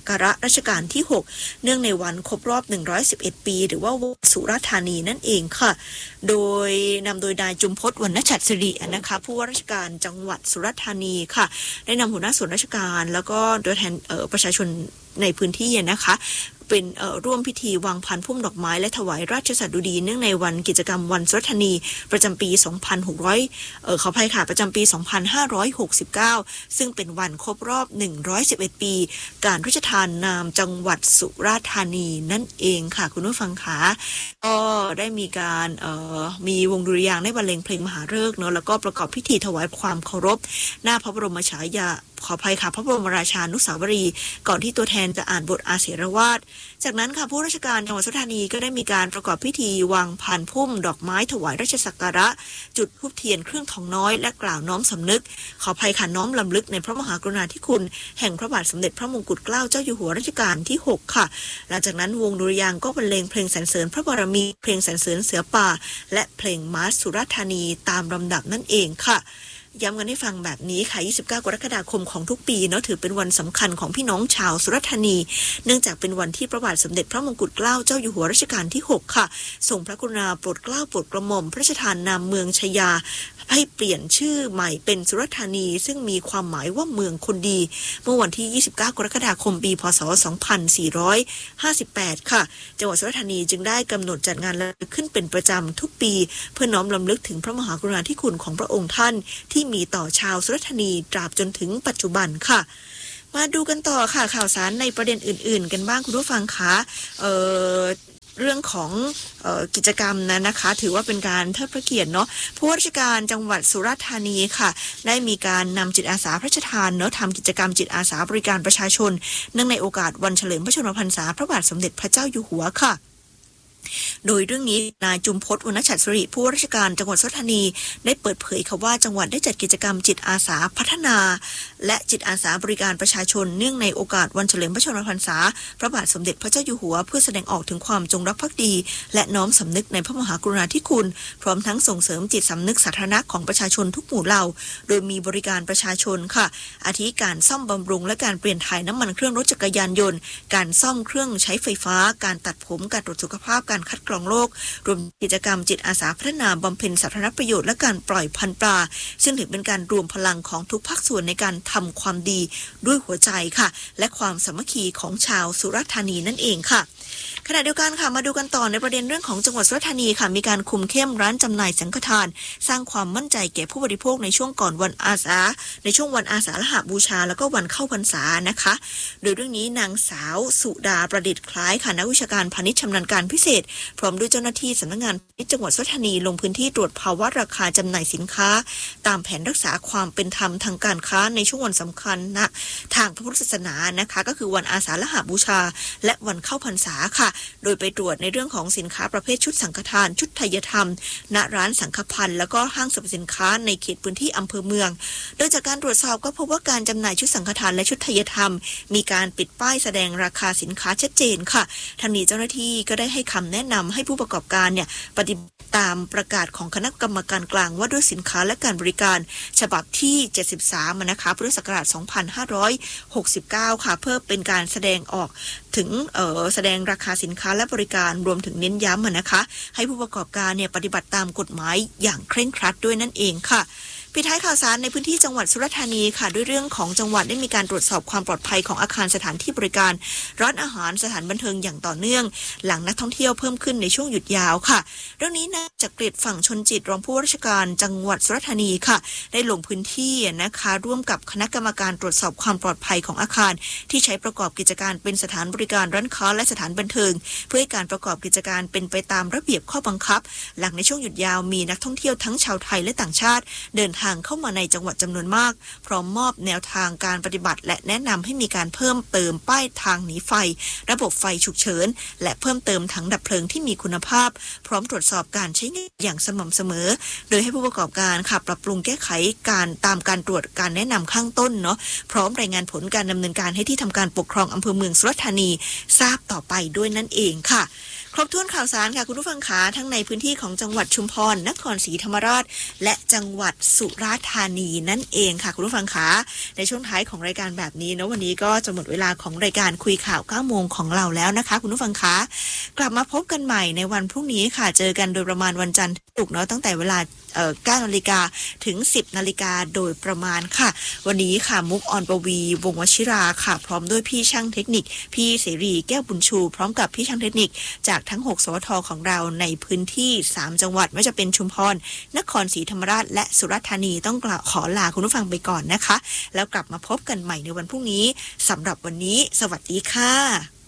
กการะรัชกาลที่หกเนื่องในวันครบรอบหนึ่งร้อยสิบเอ็ดปีหรือว่าสุราษฎร์ธานีนั่นเองค่ะโดยนำโดยนายจุมพจน์วรรณฉัตรสิรินะคะผู้ว่าราชการจังหวัดสุราษฎร์ธานีค่ะได้นำหัวหน้าส่วนราชการแล้วก็ตัวแทนประชาชนในพื้นที่นะคะเป็นร่วมพิธีวางพานพุ่มดอกไม้และถวายราชสดุดีเนื่องในวันกิจกรรมวันสุราษฎร์ธานีประจำปีสองพันหกร้อยเอ่อขออภัยค่ะประจำปีสองพันห้าร้อยหกสิบเก้าซึ่งเป็นวันครบรอบหนึ่งร้อยสิบเอ็ดปีการพระราชทานนามจังหวัดสุราษฎร์ธานีนั่นเองค่ะคุณผู้ฟังคะก็ได้มีการเอ่อมีวงดุริยางค์ได้บรรเลงเพลงมหาฤกษ์เนาะแล้วก็ประกอบพิธีถวายความเคารพหน้าพระบรมฉายาขออภัยค่ะพระบรมราชานุสาวรีย์ก่อนที่ตัวแทนจะอ่านบทอาเสรวาทจากนั้นค่ะผู้ราชการจังหวัดสุราษฎร์ธานีก็ได้มีการประกอบพิธีวางพานพุ่มดอกไม้ถวายราชสักการะจุดธูปเทียนเครื่องทองน้อยและกล่าวน้อมสำนึกขออภัยค่ะน้อมลำลึกในพระมหากรุณาธิคุณแห่งพระบาทสมเด็จพระมงกุฎเกล้าเจ้าอยู่หัวรัชกาลที่หกค่ะหลังจากนั้นวงดุริยางค์ก็บรรเลงเพลงสรรเสริญพระบารมีเพลงสรรเสริญเสือป่าและเพลงมาร์ชสุราษฎร์ธานีตามลำดับนั่นเองค่ะย้ำกันให้ฟังแบบนี้ค่ะยี่สิบเก้ากรกฎาคมของทุกปีเนาะถือเป็นวันสำคัญของพี่น้องชาวสุราษฎร์ธานีเนื่องจากเป็นวันที่พระบาทสมเด็จพระมงกุฎเกล้าเจ้าอยู่หัวรัชกาลที่หกค่ะทรงพระกรุณาโปรดเกล้าโปรดกระหม่อมพระราชทานนามเมืองชยาให้เปลี่ยนชื่อใหม่เป็นสุราษฎร์ธานีซึ่งมีความหมายว่าเมืองคนดีเมื่อวันที่ยี่สิบเก้ากรกฎาคมปีพ.ศ. สองพันสี่ร้อยห้าสิบแปดค่ะจังหวัดสุราษฎร์ธานีจึงได้กำหนดจัดงานขึ้นเป็นประจำทุกปีเพื่อน้อมรำลึกถึงพระมหากรุณาธิคุณของพระองค์ท่านที่มีต่อชาวสุราษฎร์ธานีตราบจนถึงปัจจุบันค่ะมาดูกันต่อค่ะข่าวสารในประเด็นอื่นๆกันบ้างคุณผู้ฟังคะเอ่อเรื่องของเอ่อกิจกรรมนะนะคะถือว่าเป็นการเทิดพระเกียรติเนาะผู้ว่าราชการจังหวัดสุราษฎร์ธานีค่ะได้มีการนำจิตอาสาพระราชทานเนาะทำกิจกรรมจิตอาสาบริการประชาชนเนื่องในโอกาสวันเฉลิมพระชนมพรรษาพระบาทสมเด็จพระเจ้าอยู่หัวค่ะโดยเรื่องนี้นายจุมพจน์วรรณฉัตรสิริผู้ว่าราชการจังหวัดสุราษฎร์ธานีได้เปิดเผยค่ะว่าจังหวัดได้จัดกิจกรรมจิตอาสาพัฒนาและจิตอาสาบริการประชาชนเนื่องในโอกาสวันเฉลิมพระชนมพรรษาพระบาทสมเด็จพระเจ้าอยู่หัวเพื่อแสดงออกถึงความจงรักภักดีและน้อมสำนึกในพระมหากรุณาธิคุณพร้อมทั้งส่งเสริมจิตสำนึกสาธารณะของประชาชนทุกหมู่เหล่าโดยมีบริการประชาชนค่ะอาทิการซ่อมบำรุงและการเปลี่ยนถ่ายน้ำมันเครื่องรถจักรยานยนต์การซ่อมเครื่องใช้ไฟฟ้าการตัดผมการตรวจสุขภาพการคัดกรองโรครวมกิจกรรมจิตอาสาพัฒนาบำเพ็ญสาธารณประโยชน์และการปล่อยพันธุ์ปลาซึ่งถือเป็นการรวมพลังของทุกภาคส่วนในการทำความดีด้วยหัวใจค่ะและความสามัคคีของชาวสุราษฎร์ธานีนั่นเองค่ะขณะเดียวกันค่ะมาดูกันต่อในประเด็นเรื่องของจังหวัดสุราษฎร์ธานีค่ะมีการคุมเข้มร้านจำหน่ายสังฆทานสร้างความมั่นใจแก่ผู้บริโภคในช่วงก่อนวันอาสาในช่วงวันอาสาฬหบูชาแล้วก็วันเข้าพรรษานะคะโดยเรื่องนี้นางสาวสุดาประดิษฐ์คล้ายค่ะนักวิชาการพาณิชย์ชำนาญการพิเศษพร้อมด้วยเจ้าหน้าที่สำนักงานพาณิชย์จังหวัดสุราษฎร์ธานีลงพื้นที่ตรวจภาวะราคาจำหน่ายสินค้าตามแผนรักษาความเป็นธรรมทางการค้าในช่วงวันสำคัญนะทางพระพุทธศาสนานะคะก็คือวันอาสาฬหบูชาและวันเข้าพรรษาค่ะโดยไปตรวจในเรื่องของสินค้าประเภทชุดสังฆทานชุดไทยธรรมณร้านสังฆพันธ์แล้วก็ห้างสรรพสินค้าในเขตพื้นที่อำเภอเมืองโดยจากการตรวจสอบก็พบว่าการจำหน่ายชุดสังฆทานและชุดไทยธรรมมีการปิดป้ายแสดงราคาสินค้าชัดเจนค่ะทางนี้เจ้าหน้าที่ก็ได้ให้คำแนะนำให้ผู้ประกอบการเนี่ยปฏิบัติตามประกาศของคณะกรรมการกลางว่าด้วยสินค้าและการบริการฉบับที่เจ็ดสิบสามนะคะพุทธศักราชสองพันห้าร้อยหกสิบเก้าค่ะเพื่อเป็นการแสดงออกถึงเอ่อแสดงราคาสินค้าและบริการรวมถึงเน้นย้ำนะคะให้ผู้ประกอบการเนี่ยปฏิบัติตามกฎหมายอย่างเคร่งครัดด้วยนั่นเองค่ะปิดท้ายข่าวสารในพื้นที่จังหวัดสุราษฎร์ธานีค่ะด้วยเรื่องของจังหวัดได้มีการตรวจสอบความปลอดภัยของอาคารสถานที่บริการร้านอาหารสถานบันเทิงอย่างต่อเนื่องหลังนักท่องเที่ยวเพิ่มขึ้นในช่วงหยุดยาวค่ะเรื่องนี้นายจักริดฝั่งชนจิตรองผู้ว่าราชการจังหวัดสุราษฎร์ธานีค่ะได้ลงพื้นที่นะคะร่วมกับคณะกรรมการตรวจสอบความปลอดภัยของอาคารที่ใช้ประกอบกิจการเป็นสถานบริการร้านค้าและสถานบันเทิงเพื่อให้การประกอบกิจการเป็นไปตามระเบียบข้อบังคับหลังในช่วงหยุดยาวมีนักท่องเที่ยวทั้งชาวไทยและต่างชาติเดินทางเข้ามาในจังหวัดจำนวนมากพร้อมมอบแนวทางการปฏิบัติและแนะนำให้มีการเพิ่มเติมป้ายทางหนีไฟระบบไฟฉุกเฉินและเพิ่มเติมถังดับเพลิงที่มีคุณภาพพร้อมตรวจสอบการใช้งานอย่างสม่ำเสมอโดยให้ผู้ประกอบการค่ะปรับปรุงแก้ไขการตามการตรวจการแนะนำข้างต้นเนาะพร้อมรายงานผลการดำเนินการให้ที่ทำการปกครองอำเภอเมืองสุราษฎร์ธานีทราบต่อไปด้วยนั่นเองค่ะครบถ้วนข่าวสารค่ะคุณผู้ฟังขาทั้งในพื้นที่ของจังหวัดชุมพรนครศรีธรรมราชและจังหวัดสุราษฎร์ธานีนั่นเองค่ะคุณผู้ฟังขาในช่วงท้ายของรายการแบบนี้นะวันนี้ก็จะหมดเวลาของรายการคุยข่าวเก้าโมงของเราแล้วนะคะคุณผู้ฟังขากลับมาพบกันใหม่ในวันพรุ่งนี้ค่ะเจอกันโดยประมาณวันจันทร์ศุกร์เนาะตั้งแต่เวลาเอ่อเก้านาฬิกาถึงสิบนาฬิกาโดยประมาณค่ะวันนี้ค่ะมุกออนปวีวงศ์วชิราค่ะพร้อมด้วยพี่ช่างเทคนิคพี่เสรีแก้วบุญชูพร้อมกับพี่ช่างเทคนิคจากทั้งหกสวทของเราในพื้นที่สามจังหวัดไม่ว่าจะเป็นชุมพรนครศรีธรรมราชและสุราษฎร์ธานีต้องกล่าวขอลาคุณผู้ฟังไปก่อนนะคะแล้วกลับมาพบกันใหม่ในวันพรุ่งนี้สำหรับวันนี้สวัสดีค่ะ